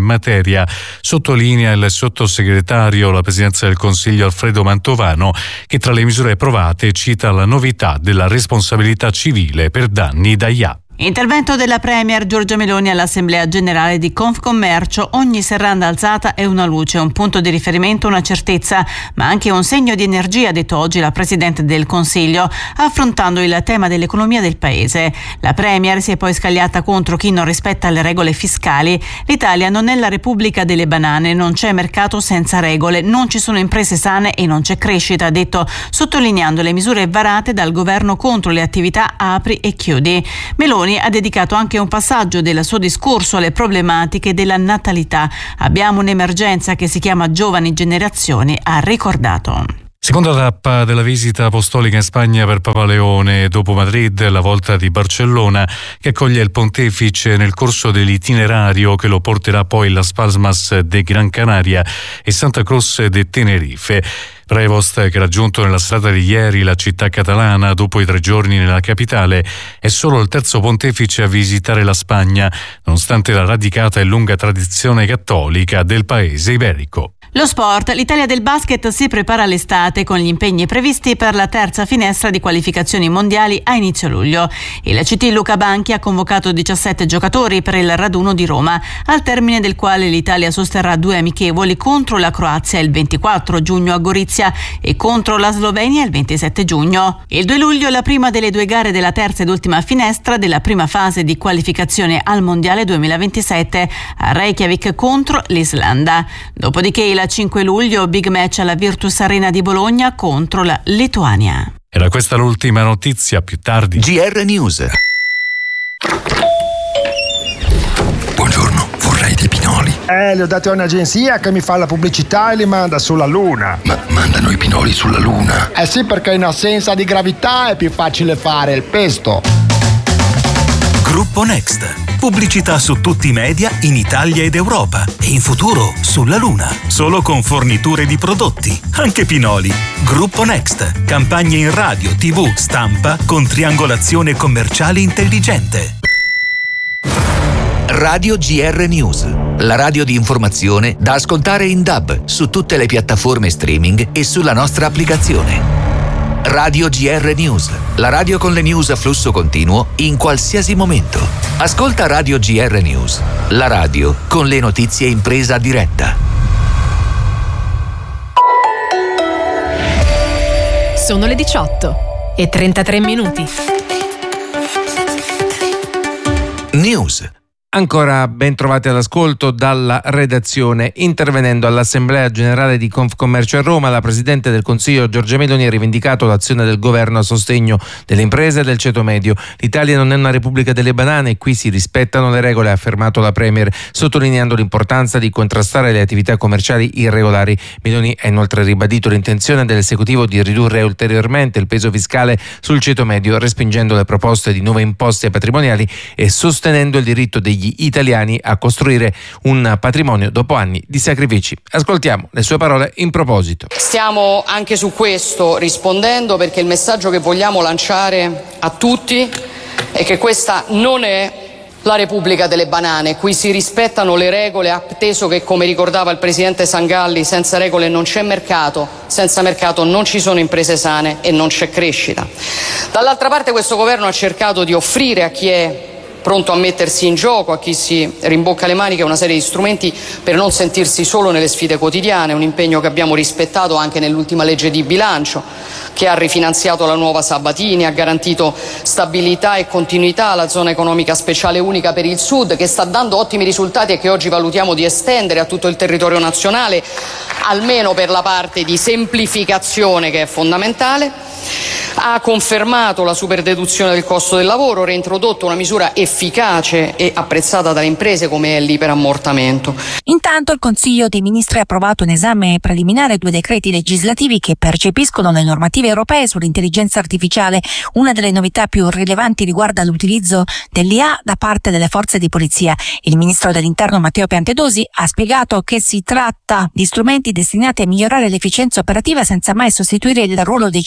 materia, sottolinea il sottosegretario alla Presidenza del Consiglio Alfredo Mantovano, che tra le misure approvate cita la novità della responsabilità civile per danni da I A. Intervento della Premier Giorgia Meloni all'Assemblea Generale di Confcommercio. Ogni serranda alzata è una luce, un punto di riferimento, una certezza, ma anche un segno di energia, ha detto oggi la Presidente del Consiglio, affrontando il tema dell'economia del Paese. La Premier si è poi scagliata contro chi non rispetta le regole fiscali. L'Italia non è la Repubblica delle banane, non c'è mercato senza regole, non ci sono imprese sane e non c'è crescita, ha detto, sottolineando le misure varate dal governo contro le attività apri e chiudi. Meloni ha dedicato anche un passaggio del suo discorso alle problematiche della natalità. Abbiamo un'emergenza che si chiama giovani generazioni, ha ricordato. Seconda tappa della visita apostolica in Spagna per Papa Leone, dopo Madrid, la volta di Barcellona, che accoglie il pontefice nel corso dell'itinerario che lo porterà poi Las Palmas de Gran Canaria e Santa Cruz de Tenerife. Prevost, che ha raggiunto nella serata di ieri la città catalana dopo i tre giorni nella capitale, è solo il terzo pontefice a visitare la Spagna, nonostante la radicata e lunga tradizione cattolica del paese iberico. Lo sport. L'Italia del basket si prepara all'estate con gli impegni previsti per la terza finestra di qualificazioni mondiali a inizio luglio. Il C T Luca Banchi ha convocato diciassette giocatori per il raduno di Roma, al termine del quale l'Italia sosterrà due amichevoli contro la Croazia il ventiquattro giugno a Gorizia e contro la Slovenia il ventisette giugno. Il due luglio la prima delle due gare della terza ed ultima finestra della prima fase di qualificazione al Mondiale duemilaventisette a Reykjavik contro l'Islanda. Dopodiché il cinque luglio big match alla Virtus Arena di Bologna contro la Lituania. Era questa l'ultima notizia, più tardi. G R News. Buongiorno, vorrei dei pinoli. Eh, li ho dati a un'agenzia che mi fa la pubblicità e li manda sulla Luna. Ma mandano i pinoli sulla Luna? Eh sì, perché in assenza di gravità è più facile fare il pesto. Gruppo Next. Pubblicità su tutti i media in Italia ed Europa e in futuro sulla Luna. Solo con forniture di prodotti, anche pinoli. Gruppo Next. Campagne in radio, tivù, stampa con triangolazione commerciale intelligente. Radio G R News, la radio di informazione da ascoltare in D A B su tutte le piattaforme streaming e sulla nostra applicazione. Radio G R News, la radio con le news a flusso continuo in qualsiasi momento. Ascolta Radio G R News, la radio con le notizie in presa diretta. Sono le diciotto e trentatré minuti. News. Ancora ben trovati all'ascolto dalla redazione. Intervenendo all'Assemblea Generale di Confcommercio a Roma, la Presidente del Consiglio Giorgia Meloni ha rivendicato l'azione del governo a sostegno delle imprese e del ceto medio. L'Italia non è una repubblica delle banane e qui si rispettano le regole, ha affermato la Premier, sottolineando l'importanza di contrastare le attività commerciali irregolari. Meloni ha inoltre ribadito l'intenzione dell'esecutivo di ridurre ulteriormente il peso fiscale sul ceto medio, respingendo le proposte di nuove imposte patrimoniali e sostenendo il diritto degli italiani a costruire un patrimonio dopo anni di sacrifici. Ascoltiamo le sue parole in proposito. Stiamo anche su questo rispondendo, perché il messaggio che vogliamo lanciare a tutti è che questa non è la Repubblica delle banane. Qui si rispettano le regole, atteso che, come ricordava il Presidente Sangalli, senza regole non c'è mercato, senza mercato non ci sono imprese sane e non c'è crescita. Dall'altra parte questo governo ha cercato di offrire a chi è pronto a mettersi in gioco, a chi si rimbocca le maniche, una serie di strumenti per non sentirsi solo nelle sfide quotidiane, un impegno che abbiamo rispettato anche nell'ultima legge di bilancio, che ha rifinanziato la nuova Sabatini, ha garantito stabilità e continuità alla zona economica speciale unica per il Sud, che sta dando ottimi risultati e che oggi valutiamo di estendere a tutto il territorio nazionale, almeno per la parte di semplificazione che è fondamentale. Ha confermato la superdeduzione del costo del lavoro, reintrodotto una misura efficace e apprezzata dalle imprese come è l'iperammortamento. Intanto il Consiglio dei Ministri ha approvato in esame preliminare due decreti legislativi che percepiscono le normative europee sull'intelligenza artificiale. Una delle novità più rilevanti riguarda l'utilizzo dell'I A da parte delle forze di polizia. Il ministro dell'Interno Matteo Piantedosi ha spiegato che si tratta di strumenti destinati a migliorare l'efficienza operativa senza mai sostituire il ruolo decisionale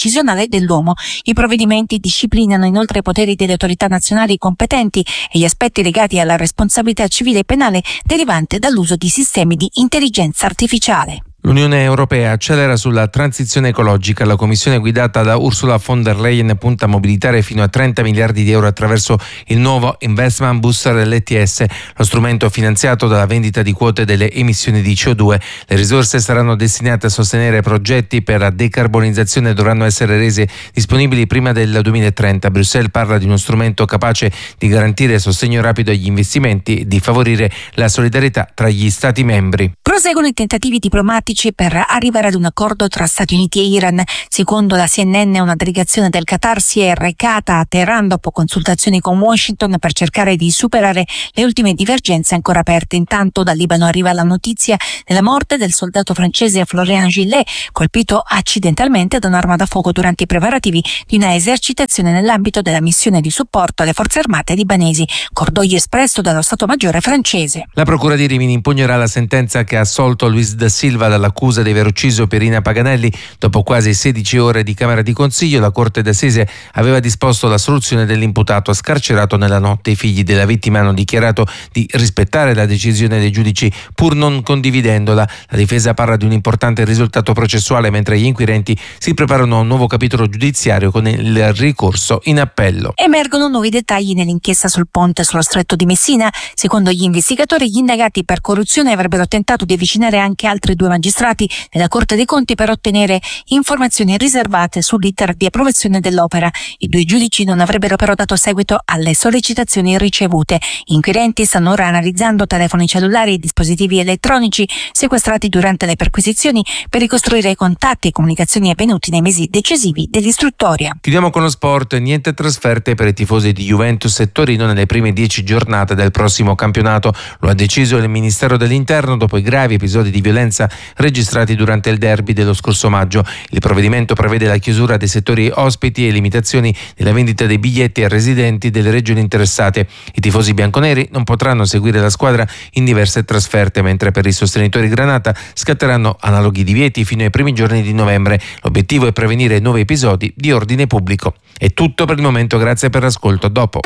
dell'uomo. I provvedimenti disciplinano inoltre i poteri delle autorità nazionali competenti e gli aspetti legati alla responsabilità civile e penale derivante dall'uso di sistemi di intelligenza artificiale. L'Unione Europea accelera sulla transizione ecologica. La Commissione guidata da Ursula von der Leyen punta a mobilitare fino a trenta miliardi di euro attraverso il nuovo Investment Booster dell'E T S, lo strumento finanziato dalla vendita di quote delle emissioni di C O due. Le risorse saranno destinate a sostenere progetti per la decarbonizzazione e dovranno essere rese disponibili prima del duemilatrenta. Bruxelles parla di uno strumento capace di garantire sostegno rapido agli investimenti e di favorire la solidarietà tra gli Stati membri. Proseguono i tentativi diplomatici per arrivare ad un accordo tra Stati Uniti e Iran. Secondo la C N N, una delegazione del Qatar si è recata a Teheran dopo consultazioni con Washington per cercare di superare le ultime divergenze ancora aperte. Intanto dal Libano arriva la notizia della morte del soldato francese Florian Gillet, colpito accidentalmente da un'arma da fuoco durante i preparativi di una esercitazione nell'ambito della missione di supporto alle forze armate libanesi. Cordoglio espresso dallo Stato Maggiore francese. La Procura di Rimini impugnerà la sentenza che ha assolto Luis da Silva dall'accusa di aver ucciso Pierina Paganelli. Dopo quasi sedici ore di Camera di Consiglio, la Corte d'Assise aveva disposto l'assoluzione dell'imputato scarcerato nella notte. I figli della vittima hanno dichiarato di rispettare la decisione dei giudici pur non condividendola. La difesa parla di un importante risultato processuale, mentre gli inquirenti si preparano a un nuovo capitolo giudiziario con il ricorso in appello. Emergono nuovi dettagli nell'inchiesta sul ponte sullo Stretto di Messina. Secondo gli investigatori, gli indagati per corruzione avrebbero tentato di avvicinare anche altri due magistrati nella Corte dei Conti per ottenere informazioni riservate sull'iter di approvazione dell'opera. I due giudici non avrebbero però dato seguito alle sollecitazioni ricevute. Gli inquirenti stanno ora analizzando telefoni cellulari e dispositivi elettronici sequestrati durante le perquisizioni per ricostruire i contatti e comunicazioni avvenuti nei mesi decisivi dell'istruttoria. Chiudiamo con lo sport. Niente trasferte per i tifosi di Juventus e Torino nelle prime dieci giornate del prossimo campionato. Lo ha deciso il Ministero dell'Interno dopo i gravi episodi di violenza registrati durante il derby dello scorso maggio. Il provvedimento prevede la chiusura dei settori ospiti e limitazioni nella vendita dei biglietti ai residenti delle regioni interessate. I tifosi bianconeri non potranno seguire la squadra in diverse trasferte, mentre per i sostenitori granata scatteranno analoghi divieti fino ai primi giorni di novembre. L'obiettivo è prevenire nuovi episodi di ordine pubblico. È tutto per il momento, grazie per l'ascolto. A dopo.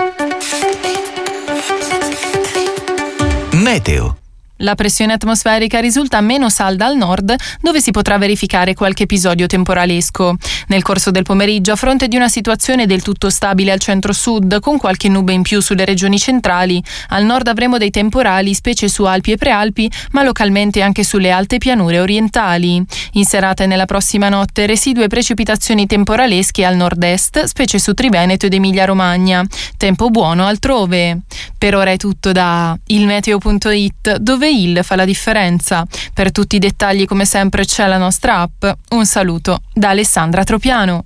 Meteo. La pressione atmosferica risulta meno salda al nord, dove si potrà verificare qualche episodio temporalesco. Nel corso del pomeriggio, a fronte di una situazione del tutto stabile al centro-sud, con qualche nube in più sulle regioni centrali, al nord avremo dei temporali, specie su Alpi e Prealpi, ma localmente anche sulle alte pianure orientali. In serata e nella prossima notte, residue precipitazioni temporalesche al nord-est, specie su Triveneto ed Emilia-Romagna. Tempo buono altrove. Per ora è tutto da ilmeteo punto it, dove il fa la differenza. Per tutti i dettagli, come sempre, c'è la nostra app. Un saluto da Alessandra Tropiano.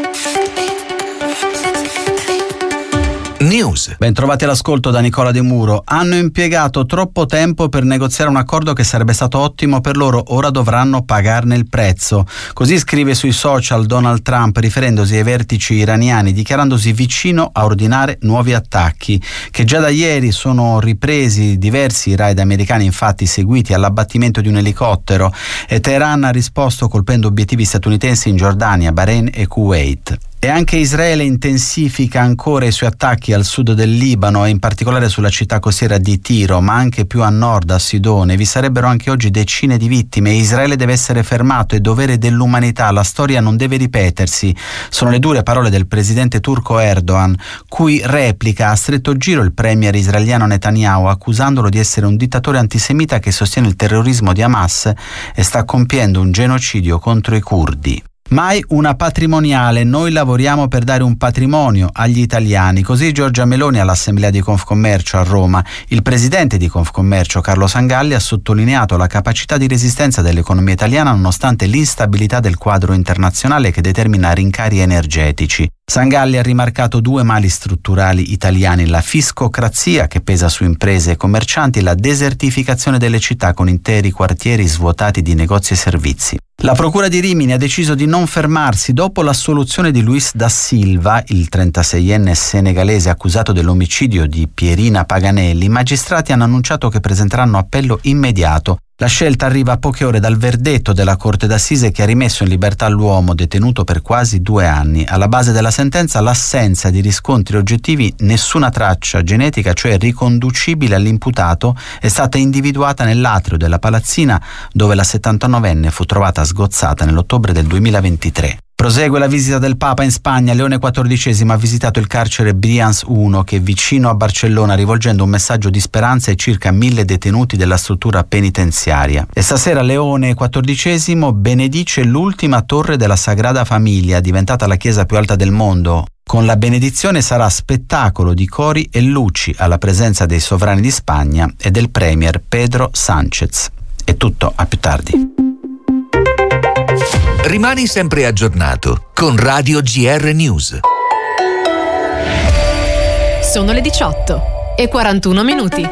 News. Ben trovati all'ascolto da Nicola De Muro. Hanno impiegato troppo tempo per negoziare un accordo che sarebbe stato ottimo per loro, ora dovranno pagarne il prezzo. Così scrive sui social Donald Trump, riferendosi ai vertici iraniani, dichiarandosi vicino a ordinare nuovi attacchi, che già da ieri sono ripresi diversi raid americani, infatti seguiti all'abbattimento di un elicottero, e Teheran ha risposto colpendo obiettivi statunitensi in Giordania, Bahrain e Kuwait. E anche Israele intensifica ancora i suoi attacchi al sud del Libano e in particolare sulla città costiera di Tiro, ma anche più a nord, a Sidone. Vi sarebbero anche oggi decine di vittime. Israele deve essere fermato, è dovere dell'umanità, la storia non deve ripetersi. Sono le dure parole del presidente turco Erdogan, cui replica a stretto giro il premier israeliano Netanyahu, accusandolo di essere un dittatore antisemita che sostiene il terrorismo di Hamas e sta compiendo un genocidio contro i curdi. Mai una patrimoniale, noi lavoriamo per dare un patrimonio agli italiani. Così Giorgia Meloni all'Assemblea di Confcommercio a Roma. Il presidente di Confcommercio Carlo Sangalli ha sottolineato la capacità di resistenza dell'economia italiana nonostante l'instabilità del quadro internazionale che determina rincari energetici. Sangalli ha rimarcato due mali strutturali italiani: la fiscocrazia che pesa su imprese e commercianti e la desertificazione delle città con interi quartieri svuotati di negozi e servizi. La Procura di Rimini ha deciso di non fermarsi dopo l'assoluzione di Luis da Silva, il trentaseienne senegalese accusato dell'omicidio di Pierina Paganelli. I magistrati hanno annunciato che presenteranno appello immediato. La scelta arriva a poche ore dal verdetto della Corte d'Assise che ha rimesso in libertà l'uomo detenuto per quasi due anni. Alla base della sentenza l'assenza di riscontri oggettivi, nessuna traccia genetica, cioè riconducibile all'imputato, è stata individuata nell'atrio della palazzina dove la settantanovenne fu trovata sgozzata nell'ottobre del duemilaventitré. Prosegue la visita del Papa in Spagna. Leone quattordicesimo ha visitato il carcere Brians uno, che è vicino a Barcellona, rivolgendo un messaggio di speranza ai circa mille detenuti della struttura penitenziaria. E stasera Leone quattordicesimo benedice l'ultima torre della Sagrada Famiglia, diventata la chiesa più alta del mondo. Con la benedizione sarà spettacolo di cori e luci alla presenza dei sovrani di Spagna e del premier Pedro Sánchez. È tutto, a più tardi. Rimani sempre aggiornato con Radio G R News. Sono le diciotto e quarantuno minuti.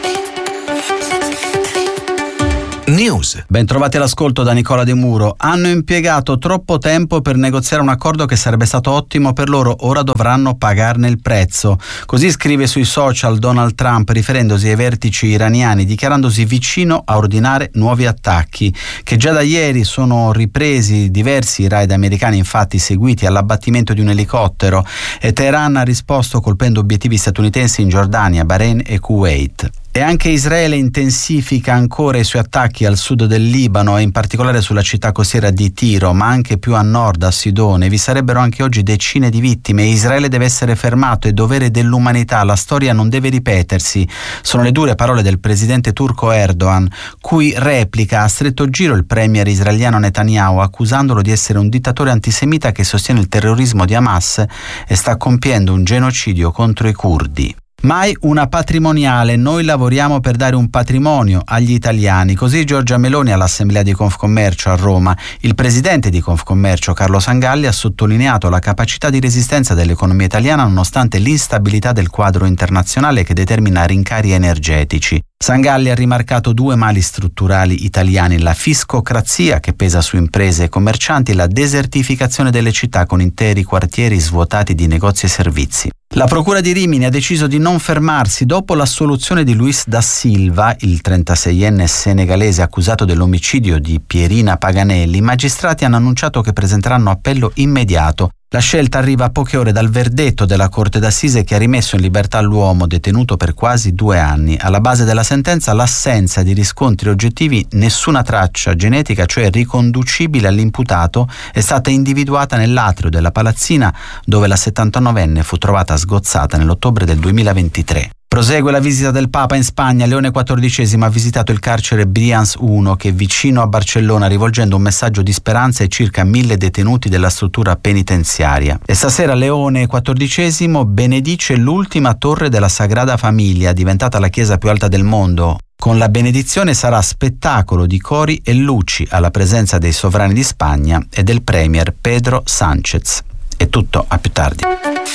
News. Ben trovati all'ascolto da Nicola De Muro. Hanno impiegato troppo tempo per negoziare un accordo che sarebbe stato ottimo per loro, ora dovranno pagarne il prezzo. Così scrive sui social Donald Trump, riferendosi ai vertici iraniani, dichiarandosi vicino a ordinare nuovi attacchi, che già da ieri sono ripresi diversi raid americani, infatti seguiti all'abbattimento di un elicottero, e Teheran ha risposto colpendo obiettivi statunitensi in Giordania, Bahrain e Kuwait. E anche Israele intensifica ancora i suoi attacchi al sud del Libano e in particolare sulla città costiera di Tiro, ma anche più a nord, a Sidone. Vi sarebbero anche oggi decine di vittime. Israele deve essere fermato, è dovere dell'umanità, la storia non deve ripetersi. Sono le dure parole del presidente turco Erdogan, cui replica a stretto giro il premier israeliano Netanyahu, accusandolo di essere un dittatore antisemita che sostiene il terrorismo di Hamas e sta compiendo un genocidio contro i curdi. Mai una patrimoniale, noi lavoriamo per dare un patrimonio agli italiani. Così Giorgia Meloni all'Assemblea di Confcommercio a Roma. Il presidente di Confcommercio, Carlo Sangalli, ha sottolineato la capacità di resistenza dell'economia italiana nonostante l'instabilità del quadro internazionale che determina rincari energetici. Sangalli ha rimarcato due mali strutturali italiani: la fiscocrazia che pesa su imprese e commercianti e la desertificazione delle città con interi quartieri svuotati di negozi e servizi. La Procura di Rimini ha deciso di non fermarsi dopo l'assoluzione di Luis da Silva, il trentaseienne senegalese accusato dell'omicidio di Pierina Paganelli. I magistrati hanno annunciato che presenteranno appello immediato. La scelta arriva a poche ore dal verdetto della Corte d'Assise che ha rimesso in libertà l'uomo detenuto per quasi due anni. Alla base della sentenza l'assenza di riscontri oggettivi, nessuna traccia genetica, cioè riconducibile all'imputato, è stata individuata nell'atrio della palazzina dove la settantanovenne fu trovata sgozzata nell'ottobre del duemilaventitré. Prosegue la visita del Papa in Spagna. Leone quattordicesimo ha visitato il carcere Brians uno, che è vicino a Barcellona, rivolgendo un messaggio di speranza ai circa mille detenuti della struttura penitenziaria. E stasera Leone quattordicesimo benedice l'ultima torre della Sagrada Famiglia, diventata la chiesa più alta del mondo. Con la benedizione sarà spettacolo di cori e luci alla presenza dei sovrani di Spagna e del premier Pedro Sánchez. È tutto, a più tardi.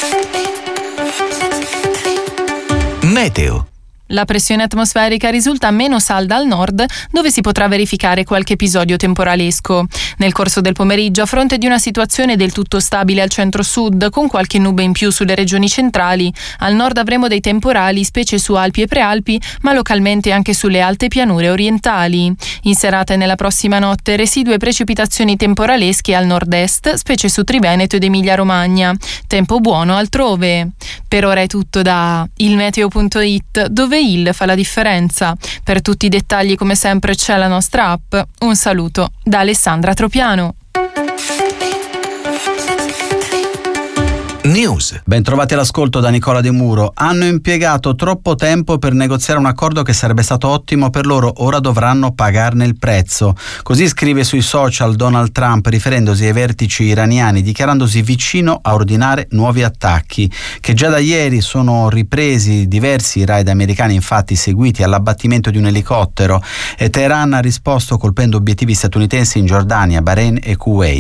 Meteo. La pressione atmosferica risulta meno salda al nord, dove si potrà verificare qualche episodio temporalesco. Nel corso del pomeriggio, a fronte di una situazione del tutto stabile al centro-sud, con qualche nube in più sulle regioni centrali, al nord avremo dei temporali, specie su Alpi e Prealpi, ma localmente anche sulle alte pianure orientali. In serata e nella prossima notte, residue precipitazioni temporalesche al nord-est, specie su Triveneto ed Emilia-Romagna. Tempo buono altrove. Per ora è tutto da il meteo punto it, dove il fa la differenza. Per tutti i dettagli, come sempre, c'è la nostra app. Un saluto da Alessandra Tropiano. News. Ben trovati all'ascolto da Nicola De Muro. Hanno impiegato troppo tempo per negoziare un accordo che sarebbe stato ottimo per loro, ora dovranno pagarne il prezzo. Così scrive sui social Donald Trump, riferendosi ai vertici iraniani, dichiarandosi vicino a ordinare nuovi attacchi, che già da ieri sono ripresi diversi raid americani, infatti seguiti all'abbattimento di un elicottero, e Teheran ha risposto colpendo obiettivi statunitensi in Giordania, Bahrain e Kuwait.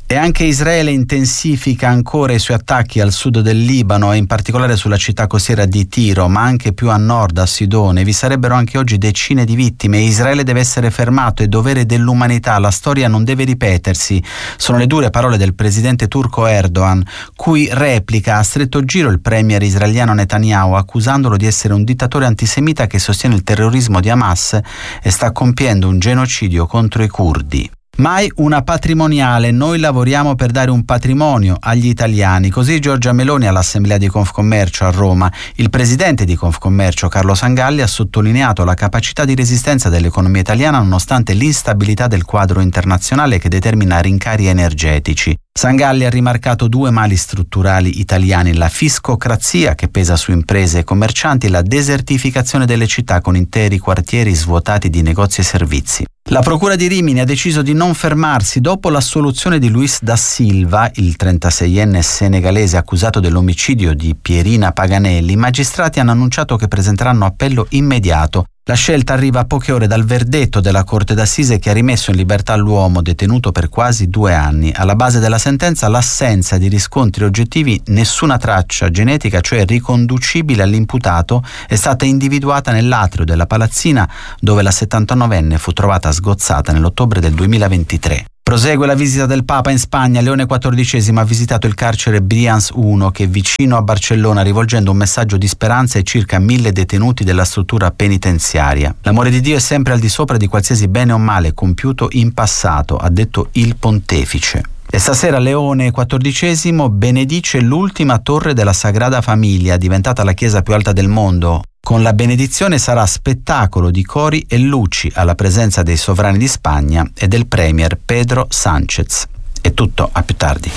E anche Israele intensifica ancora i suoi attacchi al sud del Libano e in particolare sulla città costiera di Tiro, ma anche più a nord, a Sidone. Vi sarebbero anche oggi decine di vittime. Israele deve essere fermato, è dovere dell'umanità, la storia non deve ripetersi. Sono le dure parole del presidente turco Erdogan, cui replica a stretto giro il premier israeliano Netanyahu, accusandolo di essere un dittatore antisemita che sostiene il terrorismo di Hamas e sta compiendo un genocidio contro i curdi. Mai una patrimoniale, noi lavoriamo per dare un patrimonio agli italiani. Così Giorgia Meloni all'assemblea di Confcommercio a Roma. Il presidente di Confcommercio Carlo Sangalli ha sottolineato la capacità di resistenza dell'economia italiana nonostante l'instabilità del quadro internazionale che determina rincari energetici. Sangalli ha rimarcato due mali strutturali italiani: la fiscocrazia che pesa su imprese e commercianti e la desertificazione delle città con interi quartieri svuotati di negozi e servizi. La Procura di Rimini ha deciso di non fermarsi dopo l'assoluzione di Luis da Silva, il trentaseienne senegalese accusato dell'omicidio di Pierina Paganelli. I magistrati hanno annunciato che presenteranno appello immediato. La scelta arriva a poche ore dal verdetto della Corte d'Assise che ha rimesso in libertà l'uomo detenuto per quasi due anni. Alla base della sentenza l'assenza di riscontri oggettivi, nessuna traccia genetica, cioè riconducibile all'imputato, è stata individuata nell'atrio della palazzina dove la settantanovenne fu trovata sgozzata nell'ottobre del duemilaventitré. Prosegue la visita del Papa in Spagna. Leone quattordicesimo ha visitato il carcere Brians uno, che è vicino a Barcellona, rivolgendo un messaggio di speranza ai circa mille detenuti della struttura penitenziaria. L'amore di Dio è sempre al di sopra di qualsiasi bene o male compiuto in passato, ha detto il pontefice. E stasera Leone quattordicesimo benedice l'ultima torre della Sagrada Famiglia, diventata la chiesa più alta del mondo. Con la benedizione sarà spettacolo di cori e luci alla presenza dei sovrani di Spagna e del premier Pedro Sánchez. È tutto, a più tardi.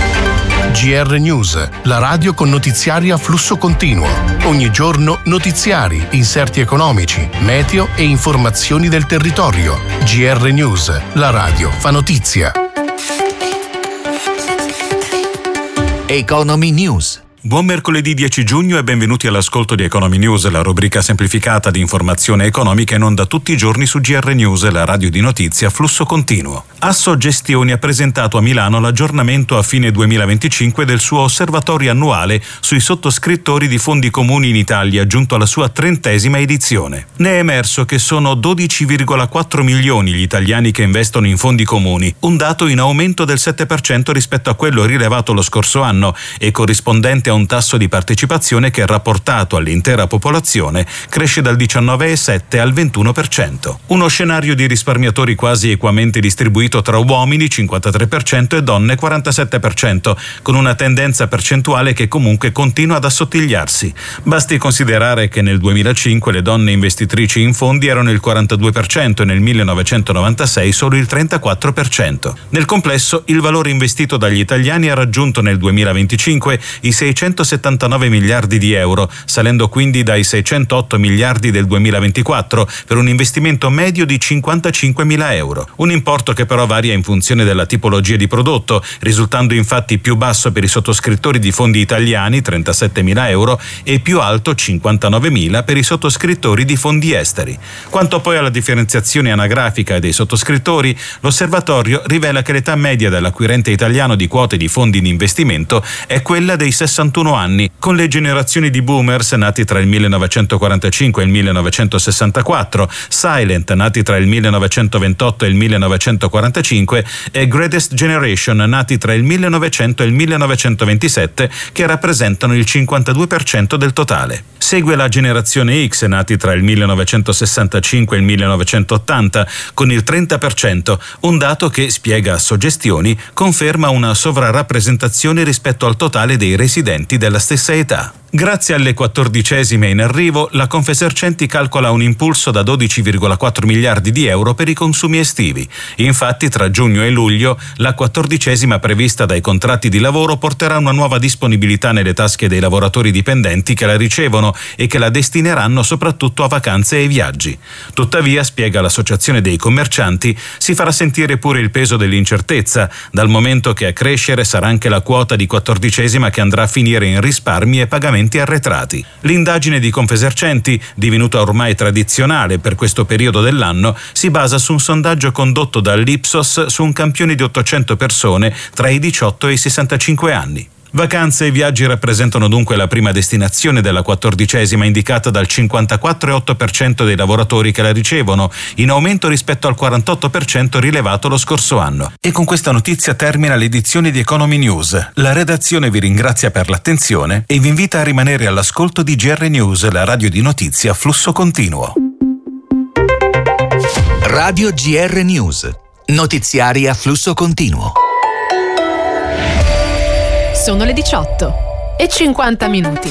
G R News, la radio con notiziari a flusso continuo. Ogni giorno notiziari, inserti economici, meteo e informazioni del territorio. G R News, la radio fa notizia. Economy News. Buon mercoledì dieci giugno e benvenuti all'ascolto di Economy News, la rubrica semplificata di informazione economica in onda tutti i giorni su G R News, la radio di notizia a flusso continuo. Assogestioni ha presentato a Milano l'aggiornamento a fine duemilaventicinque del suo osservatorio annuale sui sottoscrittori di fondi comuni in Italia, giunto alla sua trentesima edizione. Ne è emerso che sono dodici virgola quattro milioni gli italiani che investono in fondi comuni, un dato in aumento del sette per cento rispetto a quello rilevato lo scorso anno e corrispondente a un tasso di partecipazione che, rapportato all'intera popolazione, cresce dal diciannove virgola sette al ventuno per cento. Uno scenario di risparmiatori quasi equamente distribuito tra uomini cinquantatré per cento e donne quarantasette per cento, con una tendenza percentuale che comunque continua ad assottigliarsi. Basti considerare che nel duemilacinque le donne investitrici in fondi erano il quarantadue per cento e nel millenovecentonovantasei solo il trentaquattro per cento. Nel complesso il valore investito dagli italiani ha raggiunto nel duemilaventicinque i seicentosettantanove miliardi di euro, salendo quindi dai seicentotto miliardi del duemilaventiquattro per un investimento medio di cinquantacinquemila euro. Un importo che però varia in funzione della tipologia di prodotto, risultando infatti più basso per i sottoscrittori di fondi italiani, trentasettemila euro, e più alto, cinquantanovemila, per i sottoscrittori di fondi esteri. Quanto poi alla differenziazione anagrafica dei sottoscrittori, l'osservatorio rivela che l'età media dell'acquirente italiano di quote di fondi di investimento è quella dei sessantuno anni, con le generazioni di boomers nati tra il millenovecentoquarantacinque e il millenovecentosessantaquattro, silent nati tra il millenovecentoventotto e il millenovecentoquarantacinque e greatest generation nati tra il millenovecento e il millenovecentoventisette, che rappresentano il cinquantadue per cento del totale. Segue la generazione X nati tra il millenovecentosessantacinque e il millenovecentottanta con il trenta per cento, un dato che, spiega Assogestioni, conferma una sovrarappresentazione rispetto al totale dei residenti della stessa età. Grazie alle quattordicesime in arrivo, la Confesercenti calcola un impulso da dodici virgola quattro miliardi di euro per i consumi estivi. Infatti, tra giugno e luglio, la quattordicesima prevista dai contratti di lavoro porterà una nuova disponibilità nelle tasche dei lavoratori dipendenti che la ricevono e che la destineranno soprattutto a vacanze e viaggi. Tuttavia, spiega l'Associazione dei Commercianti, si farà sentire pure il peso dell'incertezza, dal momento che a crescere sarà anche la quota di quattordicesima che andrà a finire in risparmi e pagamenti alimenti arretrati. L'indagine di Confesercenti, divenuta ormai tradizionale per questo periodo dell'anno, si basa su un sondaggio condotto dall'Ipsos su un campione di ottocento persone tra i diciotto e i sessantacinque anni. Vacanze e viaggi rappresentano dunque la prima destinazione della quattordicesima, indicata dal cinquantaquattro virgola otto per cento dei lavoratori che la ricevono, in aumento rispetto al quarantotto per cento rilevato lo scorso anno. E con questa notizia termina l'edizione di Economy News. La redazione vi ringrazia per l'attenzione e vi invita a rimanere all'ascolto di G R News, la radio di notizia a flusso continuo. Radio G R News. Notiziari a flusso continuo. Sono le diciotto e cinquanta minuti.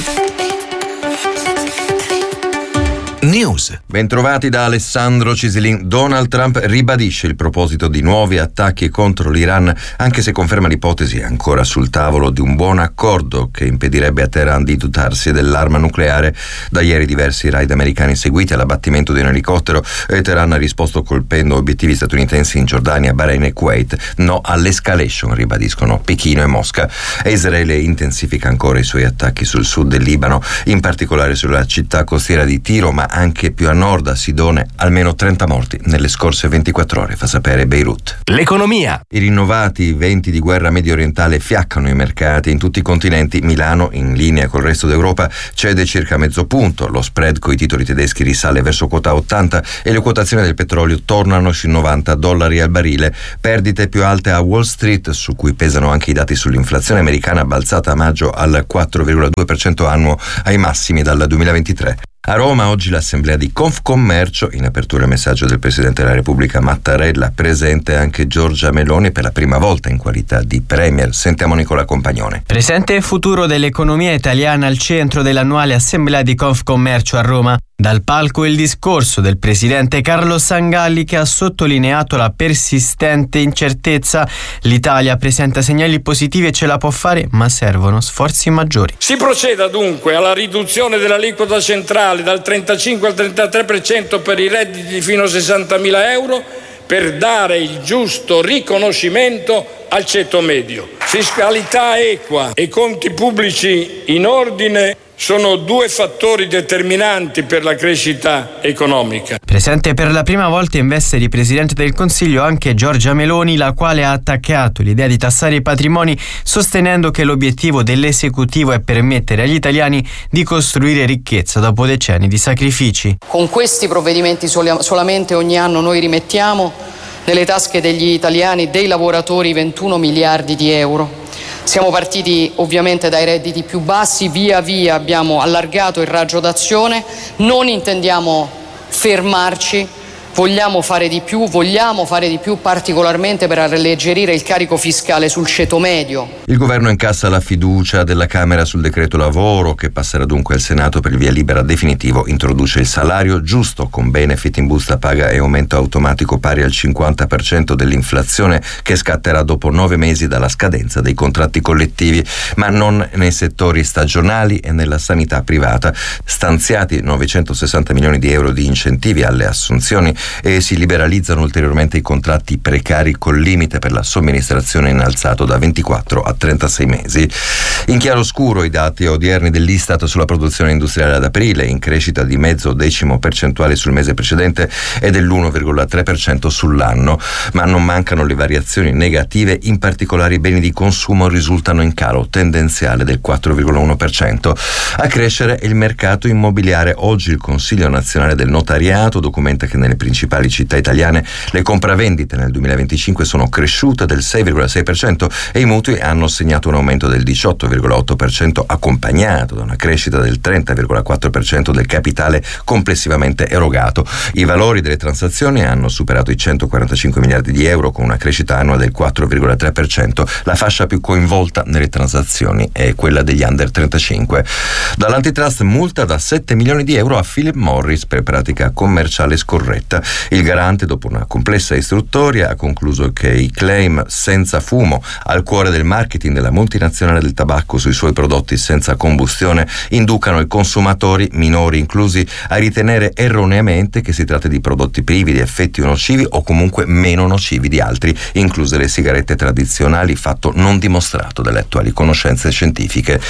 News. Bentrovati da Alessandro Cisilin. Donald Trump ribadisce il proposito di nuovi attacchi contro l'Iran, anche se conferma l'ipotesi ancora sul tavolo di un buon accordo che impedirebbe a Teheran di dotarsi dell'arma nucleare. Da ieri diversi raid americani seguiti all'abbattimento di un elicottero e Teheran ha risposto colpendo obiettivi statunitensi in Giordania, Bahrain e Kuwait. No all'escalation, ribadiscono Pechino e Mosca. E Israele intensifica ancora i suoi attacchi sul sud del Libano, in particolare sulla città costiera di Tiro, ma anche più a nord, a Sidone, almeno trenta morti nelle scorse ventiquattro ore, fa sapere Beirut. L'economia. I rinnovati venti di guerra medio orientale fiaccano i mercati in tutti i continenti. Milano, in linea col resto d'Europa, cede circa mezzo punto. Lo spread coi titoli tedeschi risale verso quota ottanta e le quotazioni del petrolio tornano sui novanta dollari al barile. Perdite più alte a Wall Street, su cui pesano anche i dati sull'inflazione americana, balzata a maggio al quattro virgola due per cento annuo, ai massimi dal duemilaventitré. A Roma oggi l'assemblea di Confcommercio, in apertura il messaggio del Presidente della Repubblica Mattarella, presente anche Giorgia Meloni per la prima volta in qualità di Premier. Sentiamo Nicola Compagnone. Presente e futuro dell'economia italiana al centro dell'annuale assemblea di Confcommercio a Roma. Dal palco il discorso del presidente Carlo Sangalli, che ha sottolineato la persistente incertezza. L'Italia presenta segnali positivi e ce la può fare, ma servono sforzi maggiori. Si proceda dunque alla riduzione dell'aliquota centrale dal trentacinque al trentatré per cento per i redditi fino a sessantamila euro, per dare il giusto riconoscimento al ceto medio. Fiscalità equa e conti pubblici in ordine sono due fattori determinanti per la crescita economica. Presente per la prima volta in veste di Presidente del Consiglio anche Giorgia Meloni, la quale ha attaccato l'idea di tassare i patrimoni, sostenendo che l'obiettivo dell'esecutivo è permettere agli italiani di costruire ricchezza dopo decenni di sacrifici. Con questi provvedimenti sol- solamente ogni anno noi rimettiamo nelle tasche degli italiani, dei lavoratori, ventuno miliardi di euro. Siamo partiti ovviamente dai redditi più bassi, via via abbiamo allargato il raggio d'azione, non intendiamo fermarci, vogliamo fare di più, vogliamo fare di più particolarmente per alleggerire il carico fiscale sul ceto medio. Il governo incassa la fiducia della Camera sul decreto lavoro, che passerà dunque al Senato per il via libera definitivo. Introduce il salario giusto con benefit in busta paga e aumento automatico pari al cinquanta per cento dell'inflazione, che scatterà dopo nove mesi dalla scadenza dei contratti collettivi, ma non nei settori stagionali e nella sanità privata. Stanziati novecentosessanta milioni di euro di incentivi alle assunzioni e si liberalizzano ulteriormente i contratti precari col limite per la somministrazione innalzato da ventiquattro a trentasei mesi. In chiaroscuro i dati odierni dell'Istat sulla produzione industriale ad aprile, in crescita di mezzo decimo percentuale sul mese precedente e dell'uno virgola tre per cento sull'anno, ma non mancano le variazioni negative. In particolare i beni di consumo risultano in calo tendenziale del quattro virgola uno per cento. A crescere il mercato immobiliare. Oggi il Consiglio nazionale del notariato documenta che nelle principali città italiane le compravendite nel duemilaventicinque sono cresciute del sei virgola sei per cento e i mutui hanno segnato un aumento del diciotto virgola otto per cento, accompagnato da una crescita del trenta virgola quattro per cento del capitale complessivamente erogato. I valori delle transazioni hanno superato i centoquarantacinque miliardi di euro, con una crescita annua del quattro virgola tre per cento. La fascia più coinvolta nelle transazioni è quella degli under trentacinque. Dall'antitrust multa da sette milioni di euro a Philip Morris per pratica commerciale scorretta. Il garante, dopo una complessa istruttoria, ha concluso che i claim senza fumo al cuore del marketing della multinazionale del tabacco sui suoi prodotti senza combustione inducano i consumatori, minori inclusi, a ritenere erroneamente che si tratta di prodotti privi di effetti nocivi o comunque meno nocivi di altri, incluse le sigarette tradizionali, fatto non dimostrato dalle attuali conoscenze scientifiche.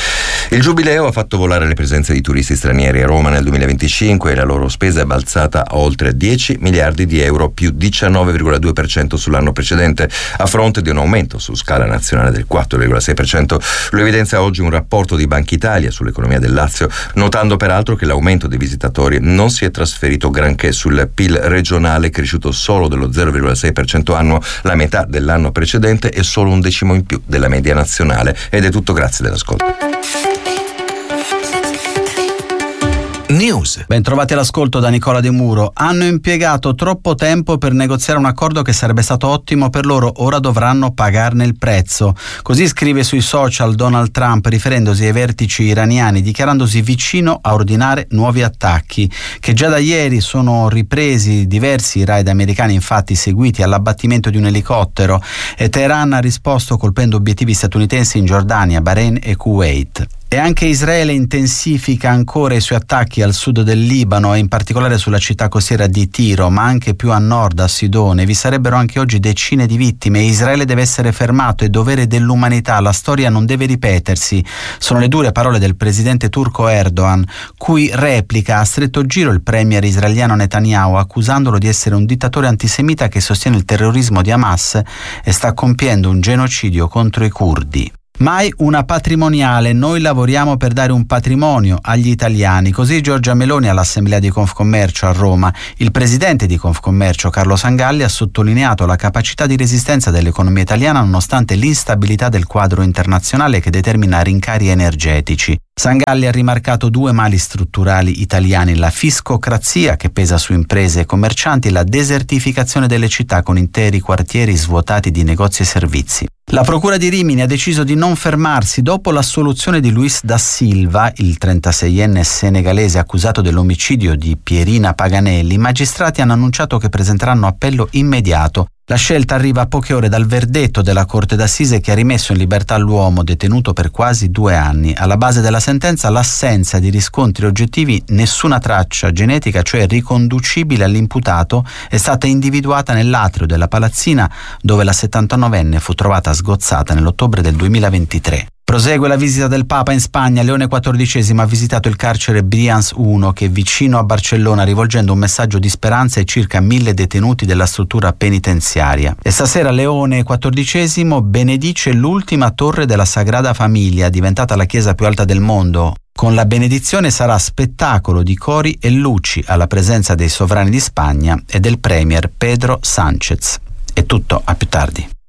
Il Giubileo ha fatto volare le presenze di turisti stranieri a Roma nel duemilaventicinque e la loro spesa è balzata a oltre dieci miliardi di euro, più diciannove virgola due per cento sull'anno precedente, a fronte di un aumento su scala nazionale del quattro virgola sei per cento. Lo evidenzia oggi un rapporto di Banca Italia sull'economia del Lazio, notando peraltro che l'aumento dei visitatori non si è trasferito granché sul P I L regionale, cresciuto solo dello zero virgola sei per cento annuo, la metà dell'anno precedente e solo un decimo in più della media nazionale. Ed è tutto, grazie dell'ascolto. News. Ben trovati all'ascolto da Nicola De Muro. Hanno impiegato troppo tempo per negoziare un accordo che sarebbe stato ottimo per loro, ora dovranno pagarne il prezzo. Così scrive sui social Donald Trump, riferendosi ai vertici iraniani, dichiarandosi vicino a ordinare nuovi attacchi, che già da ieri sono ripresi diversi raid americani, infatti seguiti all'abbattimento di un elicottero, e Teheran ha risposto colpendo obiettivi statunitensi in Giordania, Bahrain e Kuwait. E anche Israele intensifica ancora i suoi attacchi al sud del Libano e in particolare sulla città costiera di Tiro, ma anche più a nord, a Sidone. Vi sarebbero anche oggi decine di vittime. Israele deve essere fermato, è dovere dell'umanità, la storia non deve ripetersi. Sono le dure parole del presidente turco Erdogan, cui replica a stretto giro il premier israeliano Netanyahu, accusandolo di essere un dittatore antisemita che sostiene il terrorismo di Hamas e sta compiendo un genocidio contro i curdi. Mai una patrimoniale, noi lavoriamo per dare un patrimonio agli italiani. Così Giorgia Meloni all'assemblea di Confcommercio a Roma. Il presidente di Confcommercio Carlo Sangalli ha sottolineato la capacità di resistenza dell'economia italiana nonostante l'instabilità del quadro internazionale che determina rincari energetici. Sangalli ha rimarcato due mali strutturali italiani: la fiscocrazia che pesa su imprese e commercianti e la desertificazione delle città con interi quartieri svuotati di negozi e servizi. La Procura di Rimini ha deciso di non fermarsi dopo l'assoluzione di Luis da Silva, il trentaseienne senegalese accusato dell'omicidio di Pierina Paganelli. I magistrati hanno annunciato che presenteranno appello immediato. La scelta arriva a poche ore dal verdetto della Corte d'Assise che ha rimesso in libertà l'uomo detenuto per quasi due anni. Alla base della sentenza l'assenza di riscontri oggettivi, nessuna traccia genetica, cioè riconducibile all'imputato, è stata individuata nell'atrio della palazzina dove la settantanovenne fu trovata sgozzata nell'ottobre del duemilaventitré. Prosegue la visita del Papa in Spagna. Leone quattordicesimo ha visitato il carcere Brians uno, che è vicino a Barcellona, rivolgendo un messaggio di speranza ai circa mille detenuti della struttura penitenziaria. E stasera Leone quattordicesimo benedice l'ultima torre della Sagrada Famiglia, diventata la chiesa più alta del mondo. Con la benedizione sarà spettacolo di cori e luci alla presenza dei sovrani di Spagna e del premier Pedro Sánchez. È tutto, a più tardi.